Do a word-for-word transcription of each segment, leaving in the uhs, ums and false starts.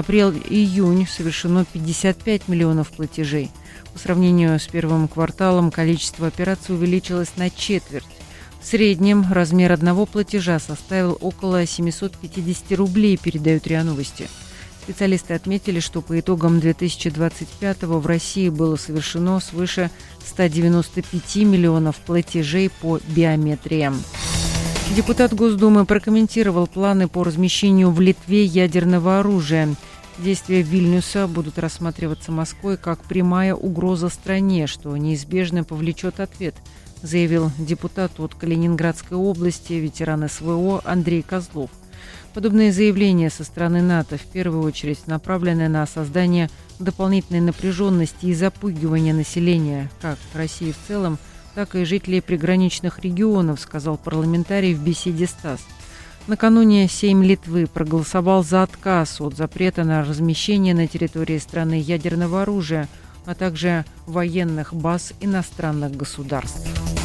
апрель-июнь совершено пятьдесят пять миллионов платежей. По сравнению с первым кварталом количество операций увеличилось на четверть. В среднем размер одного платежа составил около семьсот пятьдесят рублей, передают РИА Новости. Специалисты отметили, что по итогам две тысячи двадцать пятого в России было совершено свыше ста девяноста пяти миллионов платежей по биометрии. Депутат Госдумы прокомментировал планы по размещению в Литве ядерного оружия. Действия Вильнюса будут рассматриваться Москвой как прямая угроза стране, что неизбежно повлечет ответ, заявил депутат от Калининградской области, ветеран СВО Андрей Козлов. Подобные заявления со стороны НАТО в первую очередь направлены на создание дополнительной напряженности и запугивания населения, как России в целом, так и жителей приграничных регионов, сказал парламентарий в беседе с ТАСС. Накануне Сейм Литвы проголосовал за отказ от запрета на размещение на территории страны ядерного оружия, а также военных баз иностранных государств.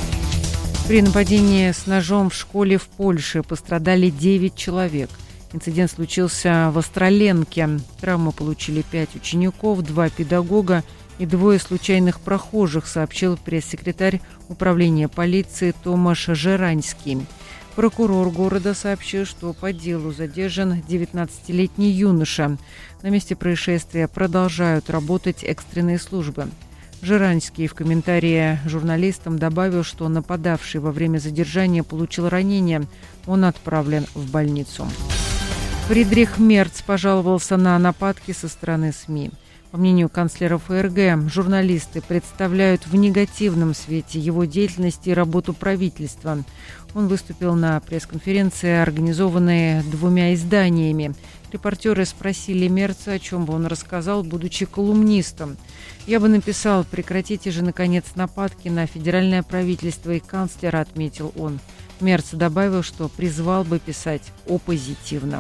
При нападении с ножом в школе в Польше пострадали девять человек. Инцидент случился в Остроленке. Травмы получили пять учеников, два педагога и двое случайных прохожих, сообщил пресс-секретарь управления полиции Томаш Жеранский. Прокурор города сообщил, что по делу задержан девятнадцатилетний юноша. На месте происшествия продолжают работать экстренные службы. Жеранский в комментарии журналистам добавил, что нападавший во время задержания получил ранение. Он отправлен в больницу. Фридрих Мерц пожаловался на нападки со стороны СМИ. По мнению канцлера ФРГ, журналисты представляют в негативном свете его деятельность и работу правительства. Он выступил на пресс-конференции, организованной двумя изданиями. Репортеры спросили Мерца, о чем бы он рассказал, будучи колумнистом. «Я бы написал, прекратите же, наконец, нападки на федеральное правительство и канцлера», — отметил он. Мерц добавил, что призвал бы писать о позитивном.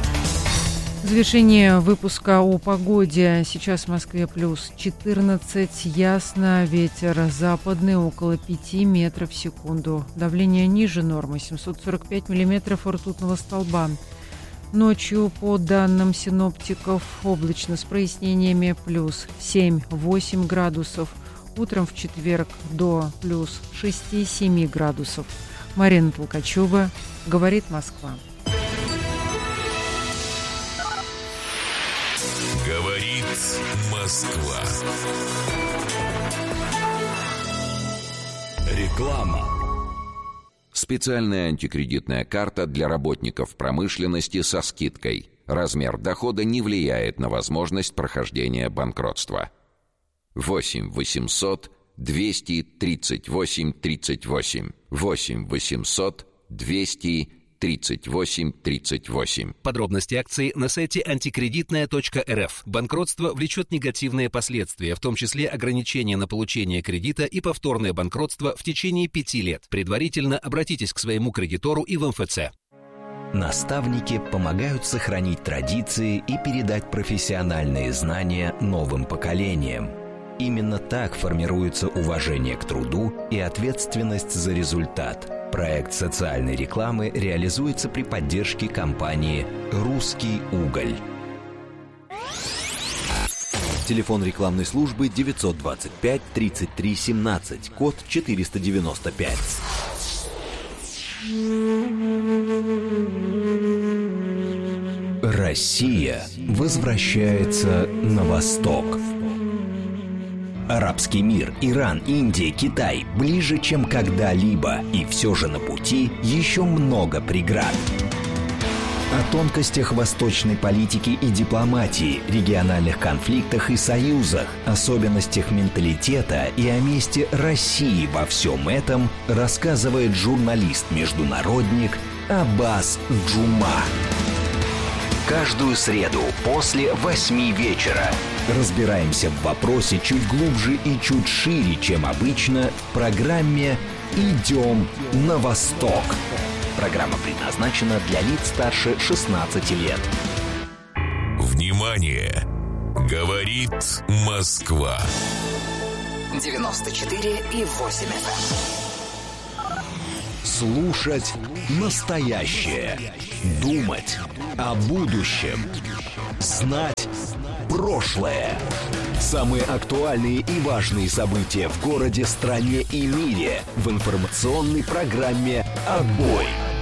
Завершение выпуска о погоде. Сейчас в Москве плюс четырнадцать, ясно, ветер западный около пяти метров в секунду. Давление ниже нормы, семьсот сорок пять миллиметров ртутного столба. Ночью, по данным синоптиков, облачно с прояснениями, плюс семь-восемь градусов. Утром в четверг до плюс шесть-семь градусов. Марина Толкачева, говорит Москва. Говорит Москва. Реклама. Специальная антикредитная карта для работников промышленности со скидкой. Размер дохода не влияет на возможность прохождения банкротства. восемь восемьсот двести тридцать восемь тридцать восемь. восемь восемьсот двести тридцать восемь тридцать восемь. Подробности акции на сайте антикредитная точка эр эф. Банкротство влечет негативные последствия, в том числе ограничения на получение кредита и повторное банкротство в течение пяти лет. Предварительно обратитесь к своему кредитору и в эм эф цэ. Наставники помогают сохранить традиции и передать профессиональные знания новым поколениям. Именно так формируется уважение к труду и ответственность за результат. Проект социальной рекламы реализуется при поддержке компании «Русский уголь». Телефон рекламной службы девятьсот двадцать пять тридцать три семнадцать, код четыреста девяносто пять. Россия возвращается на восток. Арабский мир, Иран, Индия, Китай ближе, чем когда-либо, и все же на пути еще много преград. О тонкостях восточной политики и дипломатии, региональных конфликтах и союзах, особенностях менталитета и о месте России во всем этом рассказывает журналист-международник Аббас Джума. Каждую среду после восьми вечера разбираемся в вопросе чуть глубже и чуть шире, чем обычно, в программе «Идем на восток». Программа предназначена для лиц старше шестнадцати лет. Внимание! Говорит Москва. девяносто четыре и восемь эф эм. Слушать настоящее. Думать о будущем. Знать прошлое. Самые актуальные и важные события в городе, стране и мире в информационной программе «Отбой».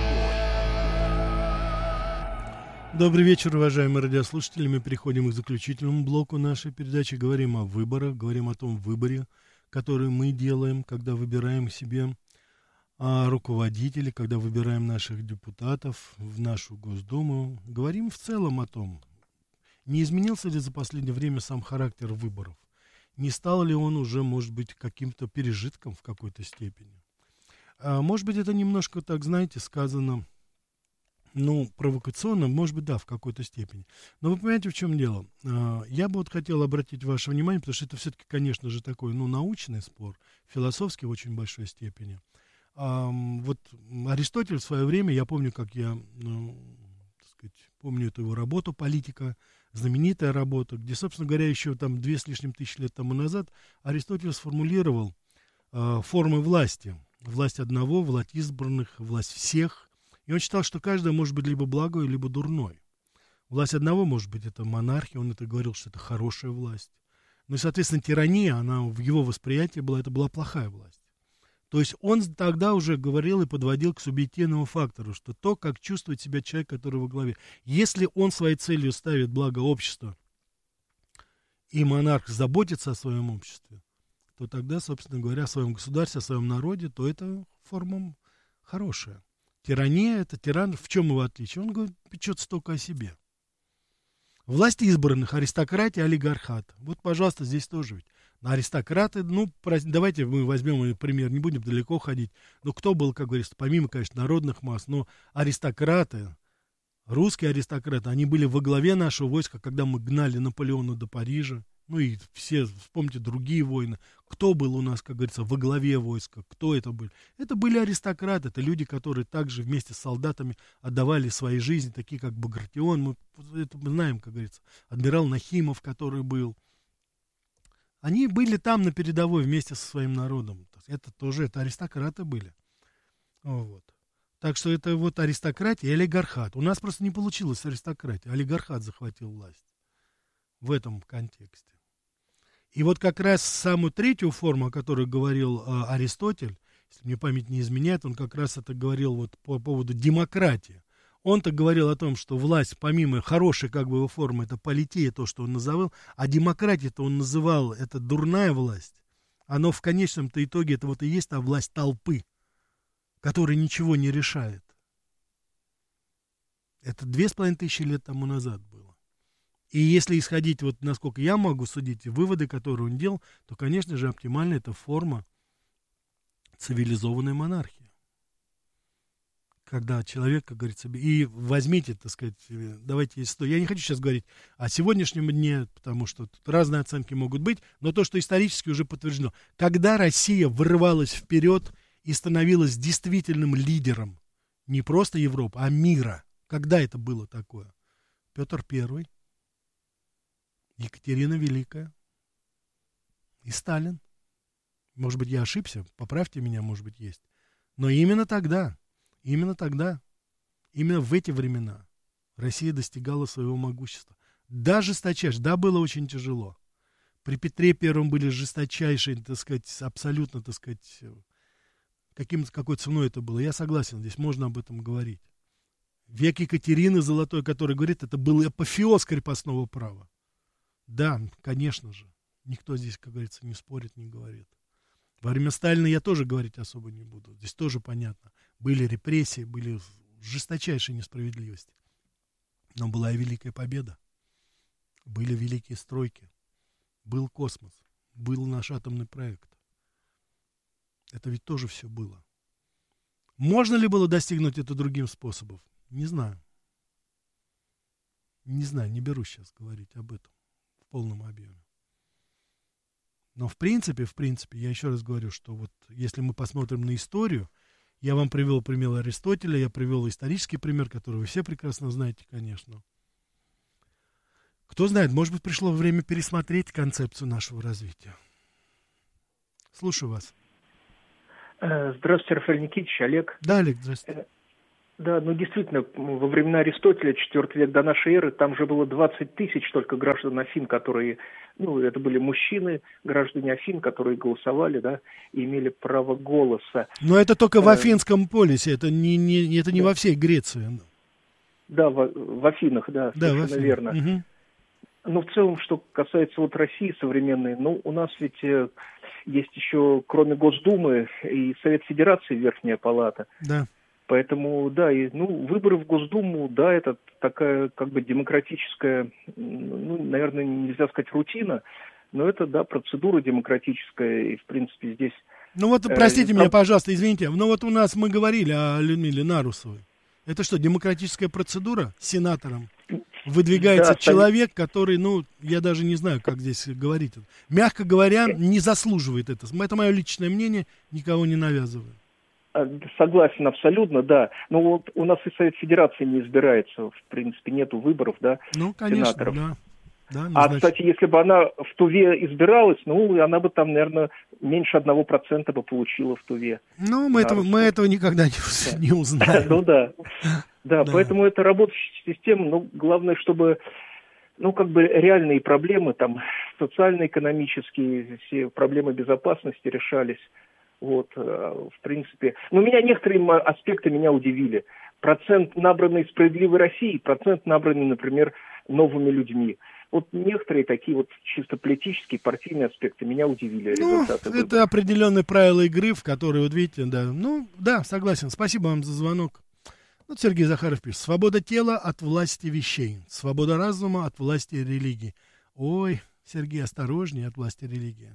Добрый вечер, уважаемые радиослушатели. Мы переходим к заключительному блоку нашей передачи. Говорим о выборах, говорим о том выборе, который мы делаем, когда выбираем себе а, руководителей, когда выбираем наших депутатов в нашу Госдуму. Говорим в целом о том, не изменился ли за последнее время сам характер выборов, не стал ли он уже, может быть, каким-то пережитком в какой-то степени. А, может быть, это немножко, так знаете, сказано... Ну, провокационно, может быть, да, в какой-то степени. Но вы понимаете, в чем дело? Я бы вот хотел обратить ваше внимание, потому что это все-таки, конечно же, такой, ну, научный спор, философский в очень большой степени. Вот Аристотель в свое время, я помню, как я, ну, так сказать, помню эту его работу «Политика», знаменитая работа, где, собственно говоря, еще там две с лишним тысячи лет тому назад Аристотель сформулировал формы власти. Власть одного, власть избранных, власть всех. И он считал, что каждое может быть либо благой, либо дурной. Власть одного, может быть, это монархия, он это говорил, что это хорошая власть. Ну и, соответственно, тирания, она в его восприятии была, это была плохая власть. То есть он тогда уже говорил и подводил к субъективному фактору, что то, как чувствует себя человек, который во главе. Если он своей целью ставит благо общества, и монарх заботится о своем обществе, то тогда, собственно говоря, о своем государстве, о своем народе, то это форма хорошая. Тирания — это тиран. В чем его отличие? Он говорит, печется только о себе. Власть избранных, аристократия, олигархат. Вот, пожалуйста, здесь тоже ведь. Аристократы, ну, давайте мы возьмем пример, не будем далеко ходить. Но кто был, как говорится, помимо, конечно, народных масс, но аристократы, русские аристократы, они были во главе нашего войска, когда мы гнали Наполеона до Парижа. Ну и все, вспомните, другие войны. Кто был у нас, как говорится, во главе войска? Кто это был? Это были аристократы, это люди, которые также вместе с солдатами отдавали свои жизни, такие как Багратион. Мы это мы знаем, как говорится, адмирал Нахимов, который был. Они были там на передовой вместе со своим народом. Это тоже, это аристократы были. Вот. Так что это вот аристократия и олигархат. У нас просто не получилось аристократия. Олигархат захватил власть в этом контексте. И вот как раз самую третью форму, о которой говорил э, Аристотель, если мне память не изменяет, он как раз это говорил вот по поводу демократии. Он-то говорил о том, что власть, помимо хорошей как бы его формы, это политея, то, что он называл, а демократия-то он называл, это дурная власть. Оно в конечном-то итоге, это вот и есть та власть толпы, которая ничего не решает. Это две с половиной тысячи лет тому назад было. И если исходить, вот насколько я могу судить, выводы, которые он делал, то, конечно же, оптимально это форма цивилизованной монархии. Когда человек, как говорится, и возьмите, так сказать, давайте историю. Я не хочу сейчас говорить о сегодняшнем дне, потому что тут разные оценки могут быть, но то, что исторически уже подтверждено. Когда Россия вырывалась вперед и становилась действительным лидером не просто Европы, а мира, когда это было такое? Петр Первый. Екатерина Великая и Сталин. Может быть, я ошибся, поправьте меня, может быть, есть. Но именно тогда, именно тогда, именно в эти времена Россия достигала своего могущества. Да, жесточайше, да, было очень тяжело. При Петре Первом были жесточайшие, так сказать, абсолютно, так сказать, каким, какой ценой это было. Я согласен, здесь можно об этом говорить. Век Екатерины Золотой, который говорит, это был апофеоз крепостного права. Да, конечно же. Никто здесь, как говорится, не спорит, не говорит. Во время Сталина я тоже говорить особо не буду. Здесь тоже понятно. Были репрессии, были жесточайшие несправедливости. Но была и великая победа. Были великие стройки. Был космос. Был наш атомный проект. Это ведь тоже все было. Можно ли было достигнуть это другим способом? Не знаю. Не знаю, не берусь сейчас говорить об этом в полном объеме. Но в принципе, в принципе, я еще раз говорю, что вот если мы посмотрим на историю, я вам привел пример Аристотеля, я привел исторический пример, который вы все прекрасно знаете, конечно. Кто знает, может быть, пришло время пересмотреть концепцию нашего развития. Слушаю вас. Здравствуйте, Рафаэль Никитич, Олег. Да, Олег, здравствуйте. Да, ну действительно, во времена Аристотеля, четвёртый век до нашей эры, там же было двадцать тысяч только граждан Афин, которые, ну, это были мужчины, граждане Афин, которые голосовали, да, и имели право голоса. Но это только в Афинском полисе, это не, не, это не да. во всей Греции. Да, в, в Афинах, да, да совершенно Афинах. Верно. Угу. Но в целом, что касается вот России современной, ну, у нас ведь э, есть еще, кроме Госдумы, и Совет Федерации, Верхняя Палата. Да. Поэтому, да, и, ну, выборы в Госдуму, да, это такая, как бы, демократическая, ну, наверное, нельзя сказать рутина, но это, да, процедура демократическая, и, в принципе, здесь... Ну вот, простите э, меня, пожалуйста, извините, но вот у нас мы говорили о Людмиле Нарусовой. Это что, демократическая процедура с сенатором? Выдвигается да, человек, который, ну, я даже не знаю, как здесь говорить. Мягко говоря, не заслуживает это. Это мое личное мнение, никого не навязываю. Согласен, абсолютно, да. Но вот у нас и Совет Федерации не избирается, в принципе, нету выборов, да, ну, конечно, сенаторов. Да. Да, а, кстати, если бы она в Туве избиралась, ну, она бы там, наверное, меньше одного процента бы получила в Туве. Ну, мы, этого, мы этого никогда не, не узнаем. Ну, да. Да, поэтому это работающая система, но главное, чтобы, ну, как бы реальные проблемы, там, социально-экономические, все проблемы безопасности решались. Вот, в принципе. Но меня некоторые аспекты меня удивили. Процент, набранный «Справедливой Россией», процент, набранный, например, «Новыми людьми». Вот некоторые такие вот чисто политические, партийные аспекты меня удивили. Ну, это выбора. Определенные правила игры, в которые, вот видите, да. Ну, да, согласен. Спасибо вам за звонок. Вот Сергей Захаров пишет. Свобода тела от власти вещей. Свобода разума от власти религии. Ой, Сергей, осторожнее от власти религии.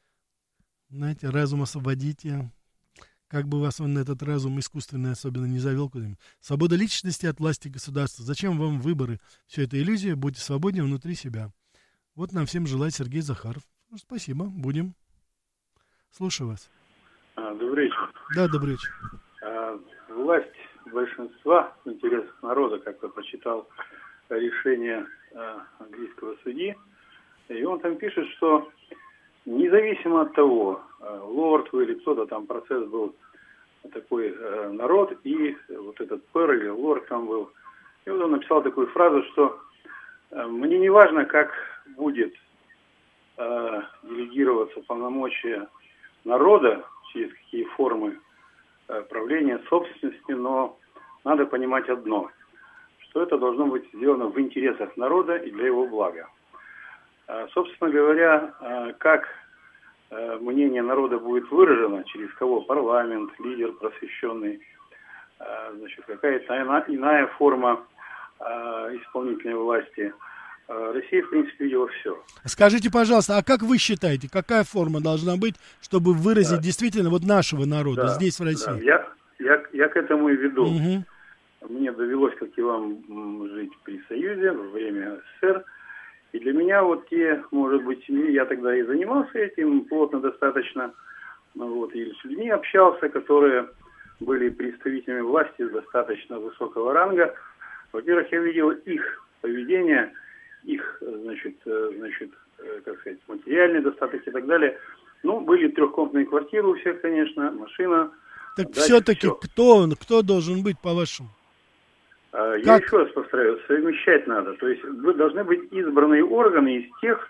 Знаете, разум освободите. Как бы вас он этот разум искусственный особенно не завел куда-нибудь. Свобода личности от власти государства. Зачем вам выборы? Все это иллюзия. Будьте свободнее внутри себя. Вот нам всем желает Сергей Захаров. Ну, спасибо. Будем. Слушаю вас. А, добрый вечер. Да, добрый вечер. А, власть большинства в интересах народа, как я прочитал решение а, английского судьи, и он там пишет, что независимо от того, лорд вы или кто-то, там процесс был такой э, народ, и вот этот пэр или лорд там был. И вот он написал такую фразу, что э, мне не важно, как будет э, делегироваться полномочия народа, через какие формы э, правления собственности, но надо понимать одно, что это должно быть сделано в интересах народа и для его блага. Собственно говоря, как мнение народа будет выражено, через кого парламент, лидер просвещенный, значит, какая-то иная форма исполнительной власти. Россия, в принципе, видела все. Скажите, пожалуйста, а как вы считаете, какая форма должна быть, чтобы выразить да. действительно вот нашего народа да, здесь, в России? Да. Я, я, я к этому и веду. Угу. Мне довелось, как и вам, жить при Союзе во время СССР. И для меня вот те, может быть, я тогда и занимался этим плотно достаточно, вот, и с людьми общался, которые были представителями власти достаточно высокого ранга. Во-первых, я видел их поведение, их, значит, значит, как сказать, материальный достаток и так далее. Ну, были трехкомнатные квартиры у всех, конечно, машина. Так все-таки все. кто, кто должен быть, по-вашему? Я как? еще раз повторяю, совмещать надо. То есть вы должны быть избранные органы из тех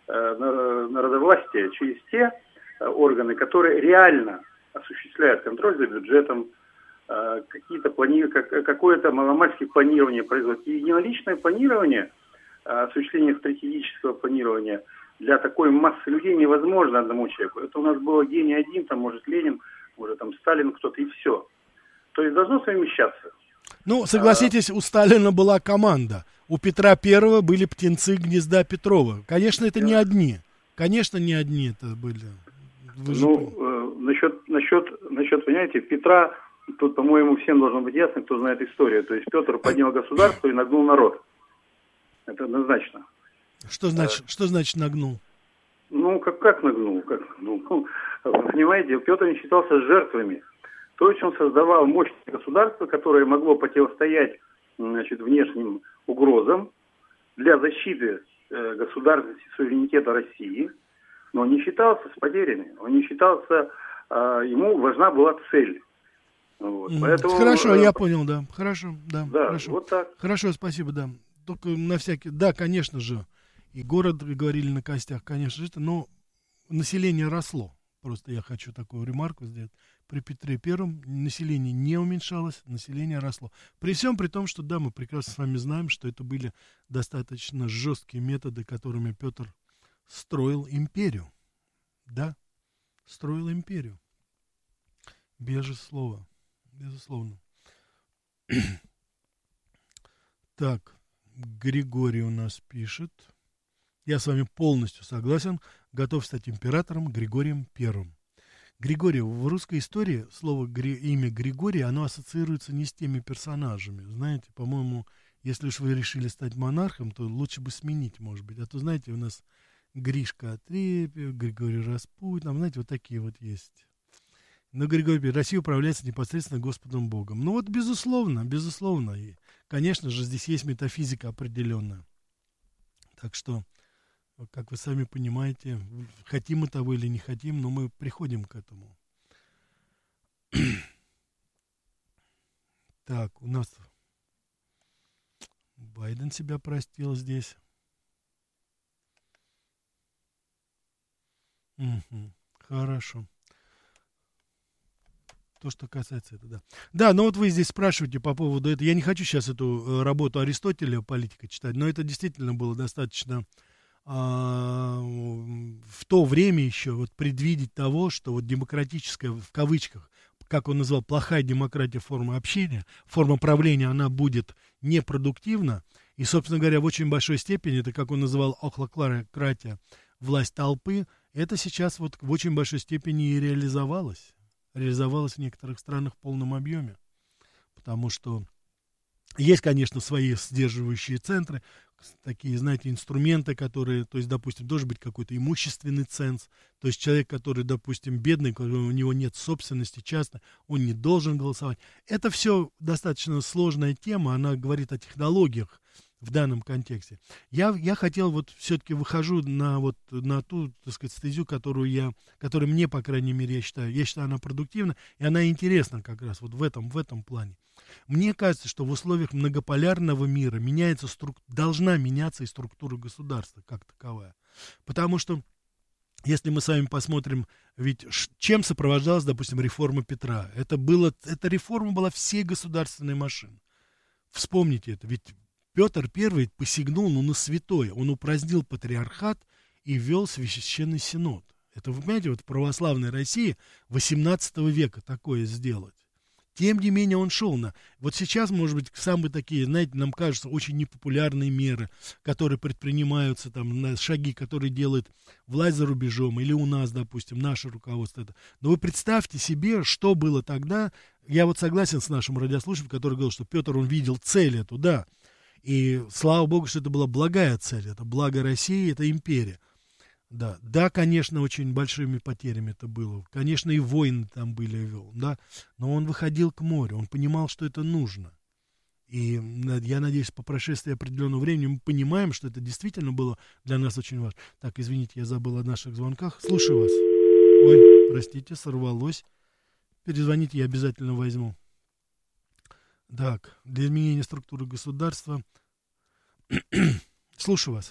э, народовластия, через те э, органы, которые реально осуществляют контроль за бюджетом, э, какие-то плани... как, какое-то маломальское планирование производить. И единоличное планирование, э, осуществление стратегического планирования для такой массы людей невозможно одному человеку. Это у нас было гений один, там, может, Ленин, может, там, Сталин, кто-то, и все. То есть должно совмещаться. Ну, согласитесь, у Сталина была команда. У Петра Первого были птенцы гнезда Петрова. Конечно, это не одни. Конечно, не одни это были. Вы ну, э, насчет, насчет, насчет, понимаете, Петра, тут, по-моему, всем должно быть ясно, кто знает историю. То есть Петр поднял государство и нагнул народ. Это однозначно. Что значит, а, что значит нагнул? Ну, как, как нагнул? Как нагнул? Ну, понимаете, Петр не считался жертвами. То есть он создавал мощное государство, которое могло противостоять, значит, внешним угрозам для защиты э, государственности, суверенитета России, но он не считался с потерями, он не считался, э, ему важна была цель. Вот. Mm. Поэтому, хорошо, э, я понял, да. Хорошо, да. Да, хорошо. вот так. Хорошо, спасибо, да. Только на всякий... Да, конечно же. И город, говорили на костях, конечно же, это, но население росло. Просто я хочу такую ремарку сделать. При Петре Первом население не уменьшалось, население росло. При всем при том, что, да, мы прекрасно с вами знаем, что это были достаточно жесткие методы, которыми Петр строил империю. Да, строил империю. Безусловно. Безусловно. Так, Григорий у нас пишет. Я с вами полностью согласен. Готов стать императором Григорием Первым. Григорий, в русской истории слово имя Григорий, оно ассоциируется не с теми персонажами. Знаете, по-моему, если уж вы решили стать монархом, то лучше бы сменить, может быть. А то, знаете, у нас Гришка Отрепьев, Григорий Распутин, там, знаете, вот такие вот есть. Но Григорий, Россия управляется непосредственно Господом Богом. Ну вот, безусловно, безусловно. И, конечно же, здесь есть метафизика определенная. Так что, как вы сами понимаете, хотим мы того или не хотим, но мы приходим к этому. Так, у нас Байден себя простил здесь. Угу, хорошо. То, что касается этого, да. Да, но вот вы здесь спрашиваете по поводу этого. Я не хочу сейчас эту э, работу Аристотеля «Политика» читать, но это действительно было достаточно э, в то время еще вот предвидеть того, что вот демократическая, в кавычках, как он назвал, плохая демократия, форма общения, форма правления, она будет непродуктивна. И, собственно говоря, в очень большой степени, это, как он называл, охлократия, власть толпы, это сейчас вот в очень большой степени и реализовалось. реализовалось в некоторых странах в полном объеме. Потому что есть, конечно, свои сдерживающие центры, такие, знаете, инструменты, которые, то есть, допустим, должен быть какой-то имущественный ценз, то есть человек, который, допустим, бедный, у него нет собственности часто, он не должен голосовать. Это все достаточно сложная тема, она говорит о технологиях в данном контексте. Я, я хотел вот все-таки выхожу на вот на ту, так сказать, стезю, которую я, которая мне, по крайней мере, я считаю, я считаю, она продуктивна, и она интересна как раз вот в этом, в этом плане. Мне кажется, что в условиях многополярного мира меняется струк... должна меняться и структура государства как таковая. Потому что, если мы с вами посмотрим, ведь чем сопровождалась, допустим, реформа Петра? Это было, эта реформа была всей государственной машины. Вспомните это, ведь Петр Первый посягнул ну, на святое. Он упразднил патриархат и ввел священный синод. Это, вы понимаете, вот в православной России восемнадцатого века такое сделать. Тем не менее он шел на... Вот сейчас, может быть, самые такие, знаете, нам кажутся очень непопулярные меры, которые предпринимаются, там, на шаги, которые делает власть за рубежом, или у нас, допустим, наше руководство. Это. Но вы представьте себе, что было тогда. Я вот согласен с нашим радиослушателем, который говорил, что Петр, он видел цель эту, да. И слава богу, что это была благая цель, это благо России, это империя. Да, да, конечно, очень большими потерями это было. Конечно, и войны там были, да, но он выходил к морю, он понимал, что это нужно. И я надеюсь, по прошествии определенного времени мы понимаем, что это действительно было для нас очень важно. Так, извините, я забыл о наших звонках. Слушаю вас. Ой, простите, сорвалось. Перезвоните, я обязательно возьму. Так, для изменения структуры государства. Слушаю вас.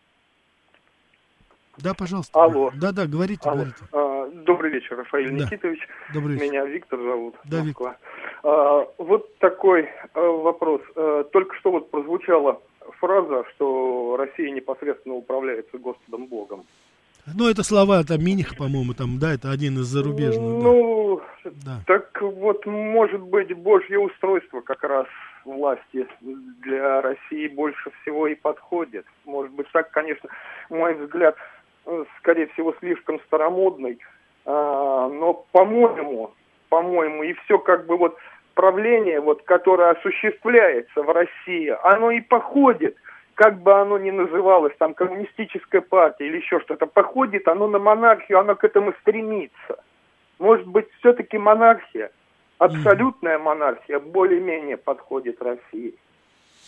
Да, пожалуйста. Алло. Да, да, говорите, Алло. говорите. А, добрый вечер, Рафаэль Да. Никитович. Добрый вечер. Меня Виктор зовут. Да, Москва. А, вот такой а, вопрос. А, только что вот прозвучала фраза, что Россия непосредственно управляется Господом Богом. Ну, это слова там Миниха, по-моему, там, да, это один из зарубежных. Ну, да. так вот, может быть, Божье устройство как раз власти для России больше всего и подходит. Может быть, так, конечно, мой взгляд, скорее всего, слишком старомодный, а, но, по-моему, по-моему, и все как бы вот правление, вот, которое осуществляется в России, оно и походит, как бы оно ни называлось, там, коммунистическая партия или еще что-то, походит оно на монархию, оно к этому стремится. Может быть, все-таки монархия, абсолютная монархия более-менее подходит России.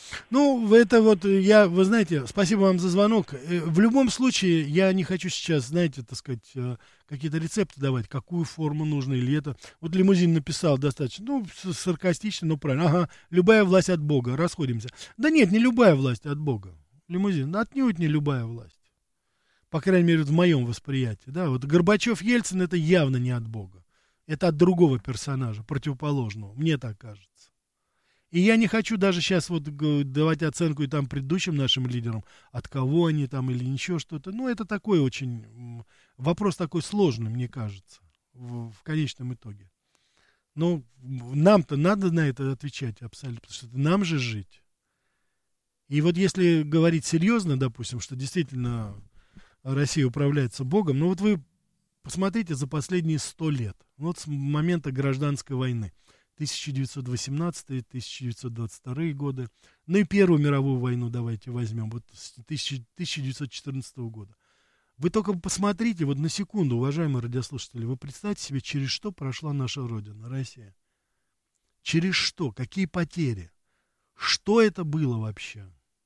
Ну, это вот я, вы знаете, спасибо вам за звонок. В любом случае, я не хочу сейчас, знаете, так сказать, какие-то рецепты давать, какую форму нужно или это. Вот Лимузин написал достаточно, ну, саркастично, но правильно. Ага, любая власть от Бога, расходимся. Да нет, не любая власть от Бога. Лимузин, отнюдь не любая власть. По крайней мере, в моем восприятии. Да, вот Горбачев, Ельцин, это явно не от Бога. Это от другого персонажа, противоположного. Мне так кажется. И я не хочу даже сейчас вот давать оценку и там предыдущим нашим лидерам, от кого они там или ничего что-то. Ну, это такой очень, вопрос такой сложный, мне кажется, в, в конечном итоге. Но нам-то надо на это отвечать абсолютно, потому что нам же жить. И вот если говорить серьезно, допустим, что действительно Россия управляется Богом, ну вот вы посмотрите за последние сто лет, вот с момента гражданской войны. тысяча девятьсот восемнадцатый — тысяча девятьсот двадцать второй годы. Ну и Первую мировую войну давайте возьмем, вот с тысяча девятьсот четырнадцатого года. Вы только посмотрите, вот на секунду, уважаемые радиослушатели, вы представьте себе, через что прошла наша Родина, Россия. Через что? Какие потери? Что это было вообще?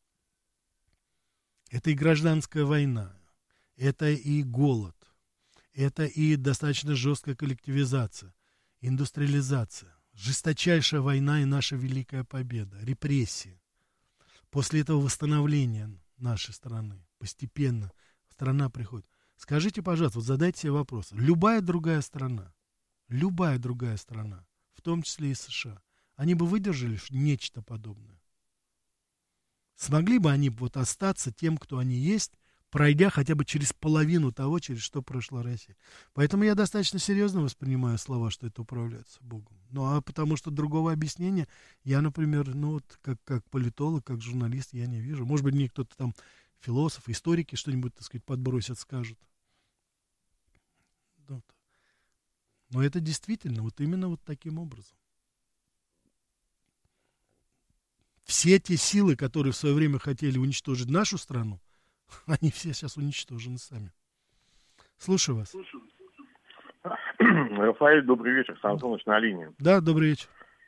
Это и гражданская война, это и голод, это и достаточно жесткая коллективизация, индустриализация. Жесточайшая война и наша великая победа, репрессии. После этого восстановление нашей страны. Постепенно страна приходит. Скажите, пожалуйста, вот задайте себе вопрос. Любая другая страна, любая другая страна, в том числе и США, они бы выдержали нечто подобное? Смогли бы они вот остаться тем, кто они есть, пройдя хотя бы через половину того, через что прошла Россия. Поэтому я достаточно серьезно воспринимаю слова, что это управляется Богом. Ну, а потому что другого объяснения я, например, ну, вот как, как политолог, как журналист, я не вижу. Может быть, мне кто-то там, философ, историки что-нибудь, так сказать, подбросят, скажут. Вот. Но это действительно вот именно вот таким образом. Все те силы, которые в свое время хотели уничтожить нашу страну, они все сейчас уничтожены сами. Слушаю вас. Рафаэль, добрый вечер. Сан Саныч на линии. Да, добрый вечер.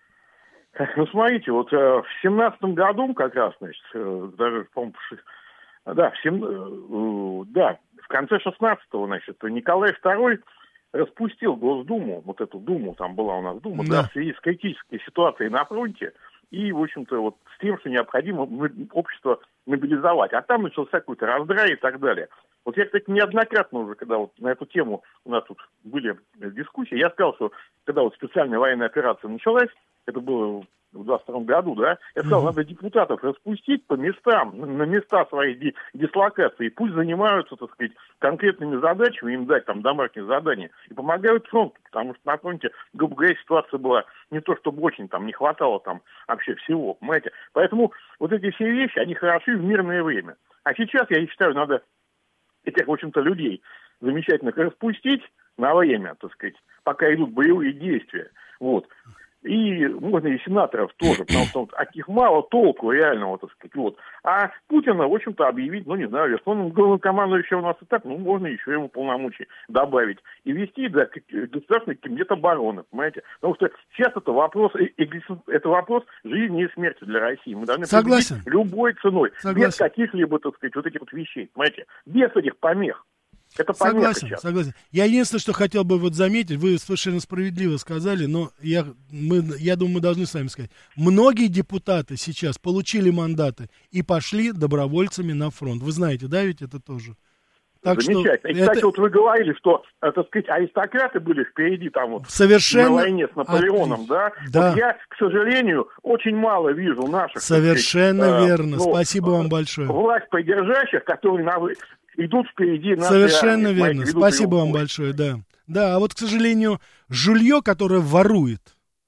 Ну, смотрите, вот э, в семнадцатом году как раз, значит, э, даже, по-моему, да, в, сем... э, да, в конце шестнадцатого, значит, Николай второй распустил Госдуму, вот эту Думу, там была у нас Дума, да, да в связи с критической ситуацией на фронте, и, в общем-то, вот с тем, что необходимо общество мобилизовать. А там начался какой-то раздрай и так далее. Вот я, кстати, неоднократно уже, когда вот на эту тему у нас тут были дискуссии, я сказал, что когда вот специальная военная операция началась, это было в двадцать втором году, да, я сказал, mm-hmm. надо депутатов распустить по местам, на места своей дислокации, пусть занимаются, так сказать, конкретными задачами, им дать там домашние задания, и помогают фронту, потому что на фронте, грубо говоря, ситуация была не то, чтобы очень там не хватало там вообще всего, понимаете. Поэтому вот эти все вещи, они хороши в мирное время. А сейчас, я считаю, надо этих, в общем-то, людей замечательных распустить на время, так сказать, пока идут боевые действия, вот. И можно и сенаторов тоже, потому что от них мало толку реального, так сказать, вот. А Путина, в общем-то, объявить, ну, не знаю, верховным главнокомандующим у нас и так, ну, можно еще ему полномочий добавить. И вести, да, государственный комитет обороны, понимаете? Потому что сейчас это вопрос, это вопрос жизни и смерти для России. Мы должны Согласен. любой ценой, Согласен. без каких-либо, так сказать, вот этих вот вещей, понимаете? Без этих помех. Это согласен, сейчас. согласен. Я единственное, что хотел бы вот заметить, вы совершенно справедливо сказали, но я, мы, я думаю, мы должны с вами сказать, многие депутаты сейчас получили мандаты и пошли добровольцами на фронт. Вы знаете, да, ведь это тоже? Так Замечательно. Что и, кстати, это... вот вы говорили, что, так сказать, аристократы были впереди там вот совершенно... на войне с Наполеоном, От... да? да. Вот я, к сожалению, очень мало вижу наших... Совершенно сказать, верно. э, ну, Спасибо вам большое. Власть придержащих, которые на... идут впереди нашей Совершенно армии, верно. Спасибо вам большое, да. Да, а вот, к сожалению, жулье, которое ворует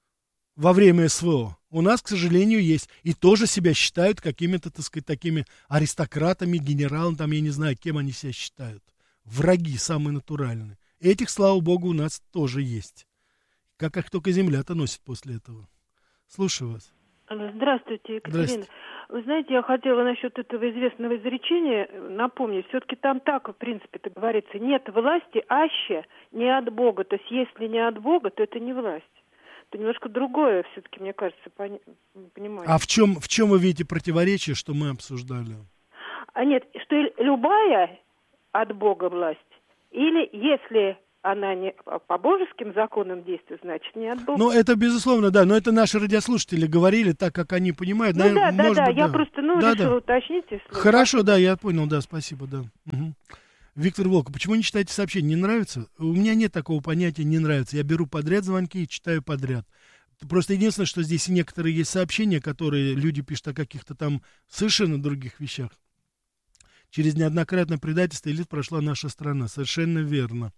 во время СВО, у нас, к сожалению, есть. И тоже себя считают какими-то, так сказать, такими аристократами, генералами, там, я не знаю, кем они себя считают. Враги самые натуральные. Этих, слава богу, у нас тоже есть. Как их только земля-то носит после этого. Слушаю вас. Здравствуйте, Екатерина. Здравствуйте. Вы знаете, я хотела насчет этого известного изречения напомнить. Все-таки там так, в принципе-то говорится, нет власти аще не от Бога. То есть, если не от Бога, то это не власть. то немножко другое все-таки, мне кажется, пони- понимание. А в чем, в чем вы видите противоречие, что мы обсуждали? А нет, что любая от Бога власть, или если она не по божеским законам действует, значит, не от Бога. Ну, это безусловно, да, но это наши радиослушатели говорили так, как они понимают. Ну, Наверное, да, да, да, быть, я да. просто, ну, да, решила да. уточнить. Если Хорошо, да, я понял, да, спасибо, да. Угу. Виктор Волков, почему не читаете сообщения? Не нравится? У меня нет такого понятия «не нравится». Я беру подряд звонки и читаю подряд. Просто единственное, что здесь некоторые есть сообщения, которые люди пишут о каких-то там совершенно других вещах. Через неоднократное предательство элит прошла наша страна. Совершенно верно.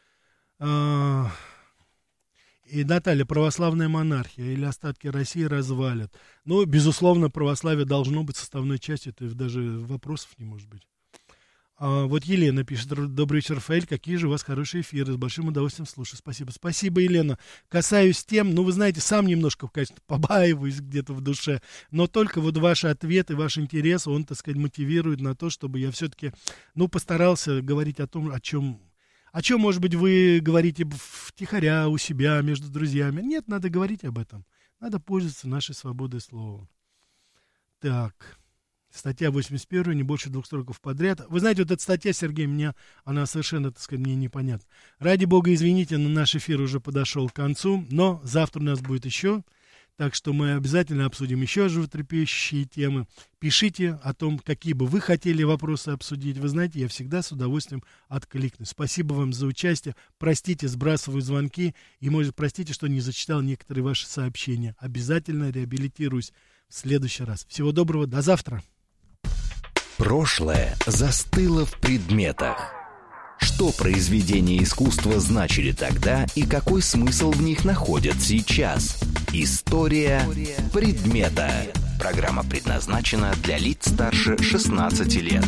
И, Наталья, православная монархия или остатки России развалят. Ну, безусловно, православие должно быть составной частью, это даже вопросов не может быть. А вот Елена пишет: добрый вечер, Рафаэль, какие же у вас хорошие эфиры, с большим удовольствием слушаю. Спасибо. Спасибо, Елена. Касаюсь тем, ну, вы знаете, сам немножко, конечно, побаиваюсь где-то в душе, но только вот ваши ответы, ваш интерес, он, так сказать, мотивирует на то, чтобы я все-таки, ну, постарался говорить о том, о чем... О чем, может быть, вы говорите втихаря у себя, между друзьями? Нет, надо говорить об этом. Надо пользоваться нашей свободой слова. Так, статья восемьдесят первая, не больше двух сроков подряд. Вы знаете, вот эта статья, Сергей, меня, она совершенно, так сказать, мне непонятна. Ради бога, извините, но наш эфир уже подошел к концу, но завтра у нас будет еще. Так что мы обязательно обсудим еще животрепещущие темы. Пишите о том, какие бы вы хотели вопросы обсудить. Вы знаете, я всегда с удовольствием откликнусь. Спасибо вам за участие. Простите, сбрасываю звонки. И, может, простите, что не зачитал некоторые ваши сообщения. Обязательно реабилитируюсь в следующий раз. Всего доброго. До завтра. Прошлое застыло в предметах. Что произведения искусства значили тогда и какой смысл в них находят сейчас? История предмета. Программа предназначена для лиц старше шестнадцати лет.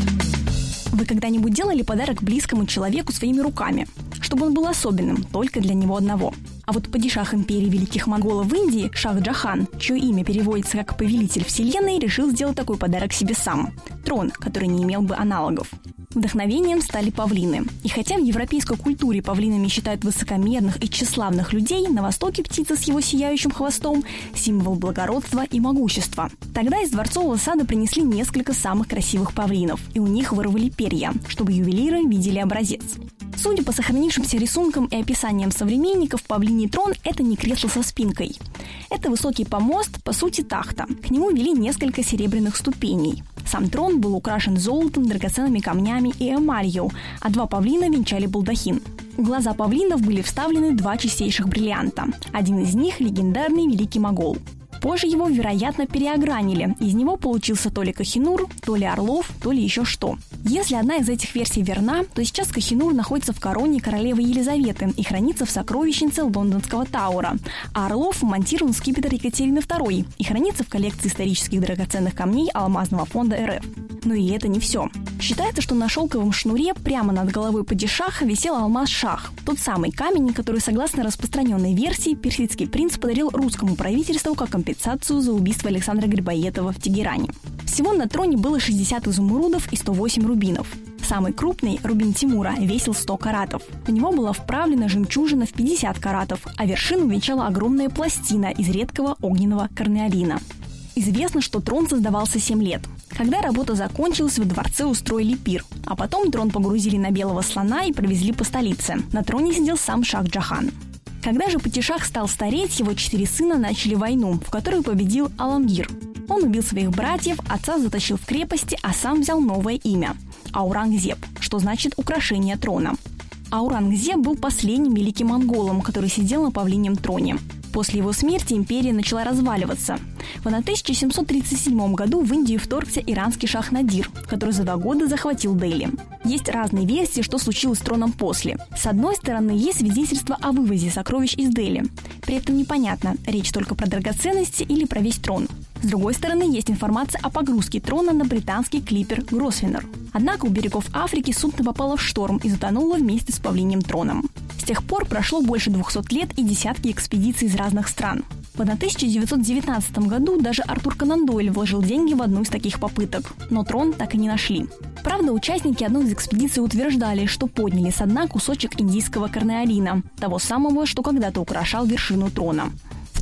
Вы когда-нибудь делали подарок близкому человеку своими руками, чтобы он был особенным только для него одного? А вот падишах империи великих монголов в Индии, Шах Джахан, чье имя переводится как «повелитель вселенной», решил сделать такой подарок себе сам – трон, который не имел бы аналогов. Вдохновением стали павлины. И хотя в европейской культуре павлинами считают высокомерных и тщеславных людей, на Востоке птица с его сияющим хвостом – символ благородства и могущества. Тогда из дворцового сада принесли несколько самых красивых павлинов, и у них вырвали перья, чтобы ювелиры видели образец. Судя по сохранившимся рисункам и описаниям современников, павлиний трон – это не кресло со спинкой. Это высокий помост, по сути тахта. К нему вели несколько серебряных ступеней. Сам трон был украшен золотом, драгоценными камнями и эмалью, а два павлина венчали балдахин. В глаза павлинов были вставлены два чистейших бриллианта. Один из них – легендарный Великий Могол. Позже его, вероятно, переогранили. Из него получился то ли Кохинур, то ли Орлов, то ли еще что. Если одна из этих версий верна, то сейчас Кохинур находится в короне королевы Елизаветы и хранится в сокровищнице лондонского Тауэра, а Орлов вмонтирован в скипетр Екатерины второй и хранится в коллекции исторических драгоценных камней Алмазного фонда эр эф. Но и это не все. Считается, что на шелковом шнуре прямо над головой падишаха висел алмаз-шах, тот самый камень, который, согласно распространенной версии, персидский принц подарил русскому правительству как компенсацию за убийство Александра Грибоедова в Тегеране. Всего на троне было шестьдесят изумрудов и сто восемь рубинов. Самый крупный, рубин Тимура, весил сто каратов. В него была вправлена жемчужина в пятьдесят каратов, а вершину венчала огромная пластина из редкого огненного корнеолина. Известно, что трон создавался семь лет. Когда работа закончилась, во дворце устроили пир, а потом трон погрузили на белого слона и провезли по столице. На троне сидел сам Шах Джахан. Когда же падишах стал стареть, его четыре сына начали войну, в которую победил Аламгир. Он убил своих братьев, отца затащил в крепости, а сам взял новое имя – Аурангзеб, что значит «украшение трона». Аурангзеб был последним великим монголом, который сидел на павлиньем троне. После его смерти империя начала разваливаться. В тысяча семьсот тридцать седьмом году в Индию вторгся иранский шах Надир, который за два года захватил Дели. Есть разные версии, что случилось с троном после. С одной стороны, есть свидетельство о вывозе сокровищ из Дели. При этом непонятно, речь только про драгоценности или про весь трон. С другой стороны, есть информация о погрузке трона на британский клипер Гросвеннер. Однако у берегов Африки судно попало в шторм и затонуло вместе с павлиньим троном. С тех пор прошло больше двухсот лет и десятки экспедиций из разных стран. В тысяча девятьсот девятнадцатом году даже Артур Конан Дойль вложил деньги в одну из таких попыток, но трон так и не нашли. Правда, участники одной из экспедиций утверждали, что подняли со дна кусочек индийского корнеолина, того самого, что когда-то украшал вершину трона. В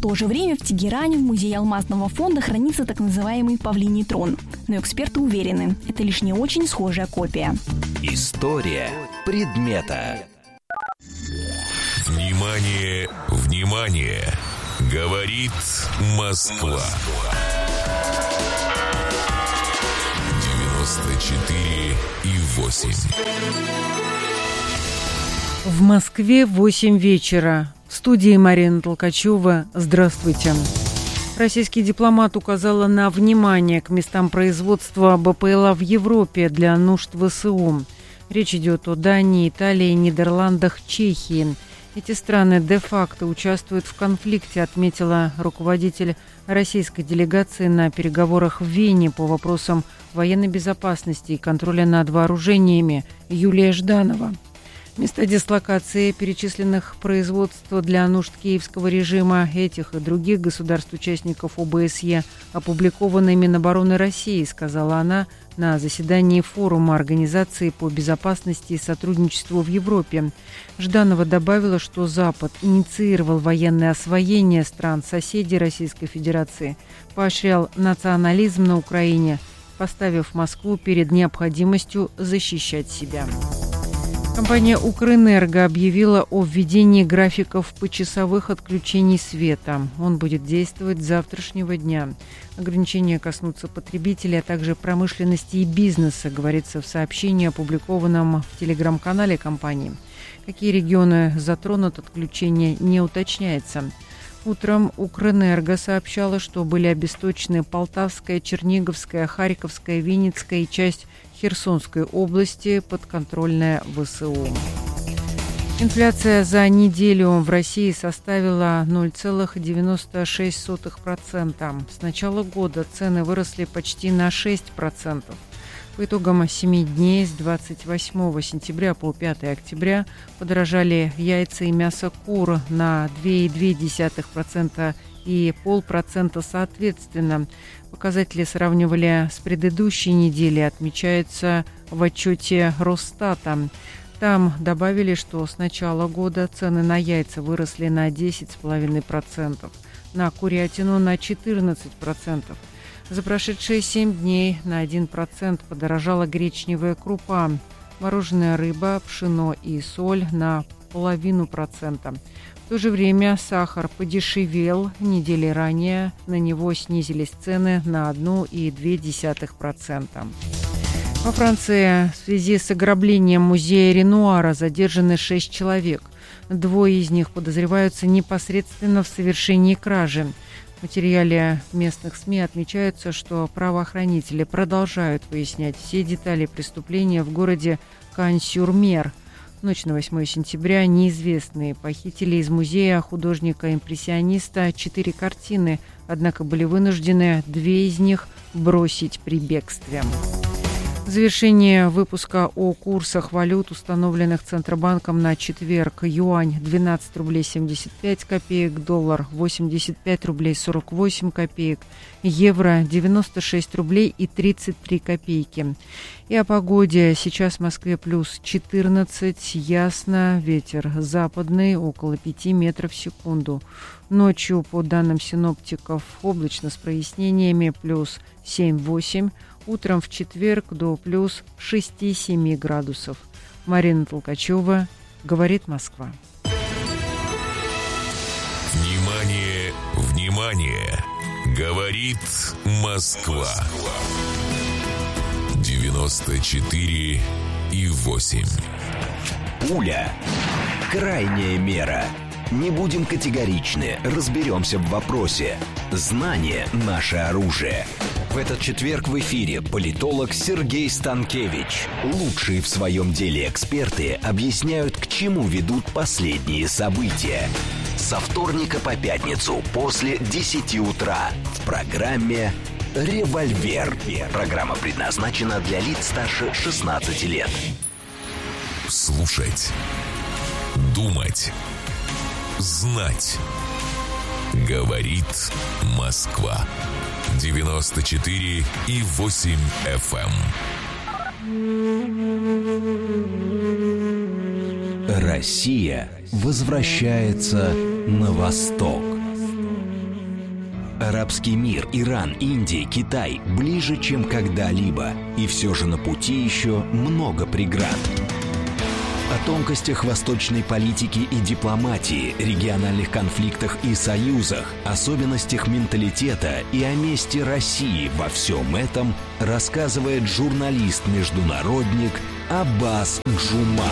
то же время в Тегеране в музее алмазного фонда хранится так называемый павлиний трон. Но эксперты уверены, это лишь не очень схожая копия. История предмета. Внимание, внимание! Говорит Москва. девяносто четыре и восемь. В Москве восемь вечера. В студии Марина Толкачева. Здравствуйте. Российский дипломат указала на внимание к местам производства БПЛА в Европе для нужд ВСУ. Речь идет о Дании, Италии, Нидерландах, Чехии. Эти страны де-факто участвуют в конфликте, отметила руководитель российской делегации на переговорах в Вене по вопросам военной безопасности и контроля над вооружениями Юлия Жданова. Места дислокации перечисленных производств для нужд киевского режима этих и других государств-участников ОБСЕ опубликованы Минобороны России, сказала она на заседании форума Организации по безопасности и сотрудничеству в Европе. Жданова добавила, что Запад инициировал военное освоение стран-соседей Российской Федерации, поощрял национализм на Украине, поставив Москву перед необходимостью защищать себя. Компания «Укрэнерго» объявила о введении графиков почасовых отключений света. Он будет действовать с завтрашнего дня. Ограничения коснутся потребителей, а также промышленности и бизнеса, говорится в сообщении, опубликованном в телеграм-канале компании. Какие регионы затронут отключение, не уточняется. Утром «Укрэнерго» сообщала, что были обесточены Полтавская, Черниговская, Харьковская, Винницкая и часть Херсонской области, подконтрольная ВСУ. Инфляция за неделю в России составила ноль целых девяносто шесть сотых процента. С начала года цены выросли почти на шесть процентов. По итогам семи дней с двадцать восьмого сентября по пятое октября подорожали яйца и мясо кур на два целых две десятых процента и полпроцента соответственно. Показатели сравнивали с предыдущей неделей, отмечается в отчете Росстата. Там добавили, что с начала года цены на яйца выросли на десять целых пять десятых процента, на курятину на четырнадцать процентов. За прошедшие семь дней на один процент подорожала гречневая крупа, мороженая рыба, пшено и соль на половину процента. В то же время сахар подешевел. Недели ранее на него снизились цены на одна целых две десятых процента. Во Франции в связи с ограблением музея Ренуара задержаны шесть человек. Двое из них подозреваются непосредственно в совершении кражи. В материале местных СМИ отмечается, что правоохранители продолжают выяснять все детали преступления в городе Кан-сюр-Мер. В ночь на восьмое сентября неизвестные похитили из музея художника-импрессиониста четыре картины, однако были вынуждены две из них бросить при бегстве. В завершение выпуска о курсах валют, установленных Центробанком на четверг. Юань двенадцать рублей семьдесят пять копеек, доллар восемьдесят пять рублей сорок восемь копеек, евро девяносто шесть рублей и тридцать три копейки. И о погоде. Сейчас в Москве плюс четырнадцать, ясно, ветер западный, около пяти метров в секунду. Ночью, по данным синоптиков, облачно с прояснениями, плюс семь-восемь. Утром в четверг до плюс шесть-семь градусов. Марина Толкачева, говорит Москва. Внимание, внимание! Говорит Москва. девяносто четыре и восемь. Пуля. Крайняя мера. Не будем категоричны, разберемся в вопросе. Знание – наше оружие. В этот четверг в эфире политолог Сергей Станкевич. Лучшие в своем деле эксперты объясняют, к чему ведут последние события. Со вторника по пятницу после десяти утра в программе «Револьвер». Программа предназначена для лиц старше шестнадцати лет. Слушать. Думать. Знать. Говорит Москва. девяносто четыре и восемь эф эм. Россия возвращается на восток. арабский мир, Иран, Индия, Китай ближе, чем когда-либо. И все же на пути еще много преград. О тонкостях восточной политики и дипломатии, региональных конфликтах и союзах, особенностях менталитета и о месте России во всем этом рассказывает журналист-международник Аббас Джума.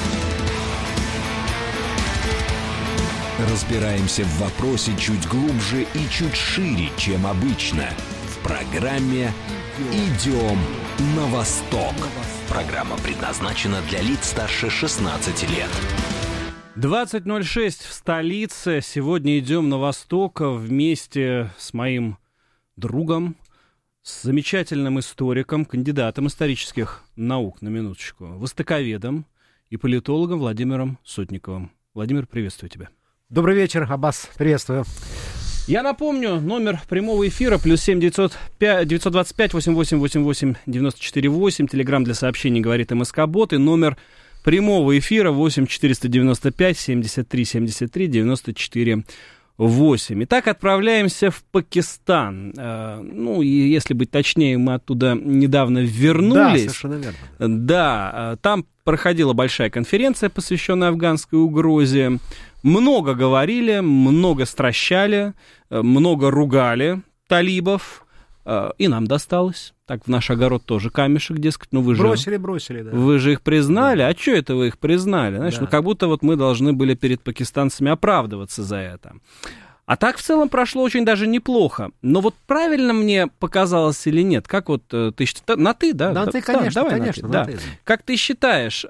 Разбираемся в вопросе чуть глубже и чуть шире, чем обычно. В программе «Идем на восток». Программа предназначена для лиц старше шестнадцати лет. двадцать ноль шесть в столице. Сегодня идем на восток вместе с моим другом, с замечательным историком, кандидатом исторических наук, на минуточку, востоковедом и политологом Владимиром Сотниковым. Владимир, приветствую тебя. Добрый вечер, Аббас, приветствую. Я напомню, номер прямого эфира плюс семь девятьсот двадцать пять восемьдесят восемь восемьдесят восемь девяносто четыре восемь, телеграмм для сообщений говорит МСК-бот, и номер прямого эфира восемь четыреста девяносто пять семьдесят три семьдесят три девяносто четыре восемь. Итак, отправляемся в Пакистан. Ну, и если быть точнее, мы оттуда недавно вернулись. Да, совершенно верно. Да, там проходила большая конференция, посвященная афганской угрозе. Много говорили, много стращали, много ругали талибов, и нам досталось. Так в наш огород тоже камешек, дескать, ну вы же... Бросили, бросили, да. Вы же их признали, да. А что это вы их признали? Знаешь, да. Ну как будто вот мы должны были перед пакистанцами оправдываться за это. А так в целом прошло очень даже неплохо. Но вот правильно мне показалось или нет? Как вот ты считаешь? На ты, да? На ты, конечно, да, давай конечно, на на ты. ты. Да. Как ты считаешь...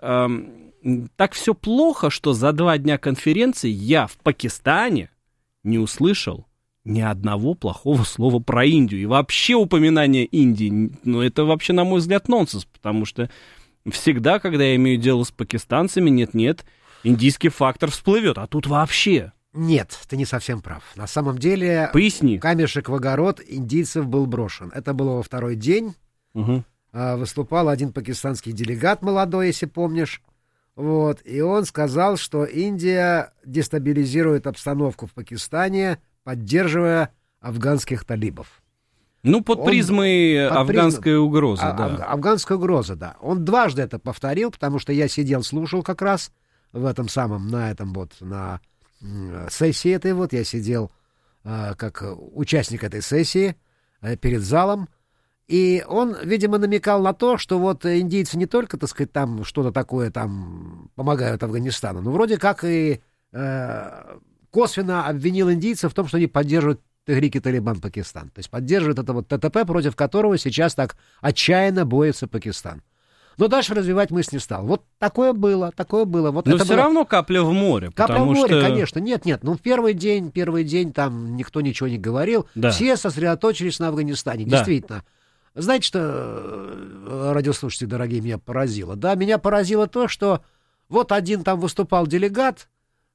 Так все плохо, что за два дня конференции я в Пакистане не услышал ни одного плохого слова про Индию. И вообще упоминание Индии, ну, это вообще, на мой взгляд, нонсенс, потому что всегда, когда я имею дело с пакистанцами, нет-нет, индийский фактор всплывет, а тут вообще... Нет, ты не совсем прав. На самом деле, Поясни. камешек в огород индийцев был брошен. Это было во второй день. Угу. Выступал один пакистанский делегат молодой, если помнишь. Вот, и он сказал, что Индия дестабилизирует обстановку в Пакистане, поддерживая афганских талибов. Ну, под призмой он, афганской призм... угрозы, а, да. Аф... Афганская угроза, да. Он дважды это повторил, потому что я сидел, слушал как раз в этом самом, на этом вот, на сессии этой вот, я сидел э, как участник этой сессии э, перед залом. И он, видимо, намекал на то, что вот индийцы не только, так сказать, там что-то такое там помогают Афганистану, но вроде как и э, косвенно обвинил индийцев в том, что они поддерживают Техрик-и Талибан Пакистан. То есть поддерживают это вот ТТП, против которого сейчас так отчаянно борется Пакистан. Но дальше развивать мысль не стал. Вот такое было, такое было. Вот но это все было... равно капля в море. Капля в море, что... конечно. Нет, нет. Ну, в первый день, первый день там никто ничего не говорил. Да. Все сосредоточились на Афганистане. Да. Действительно. Знаете, что, радиослушатели дорогие, меня поразило? Да, меня поразило то, что вот один там выступал делегат,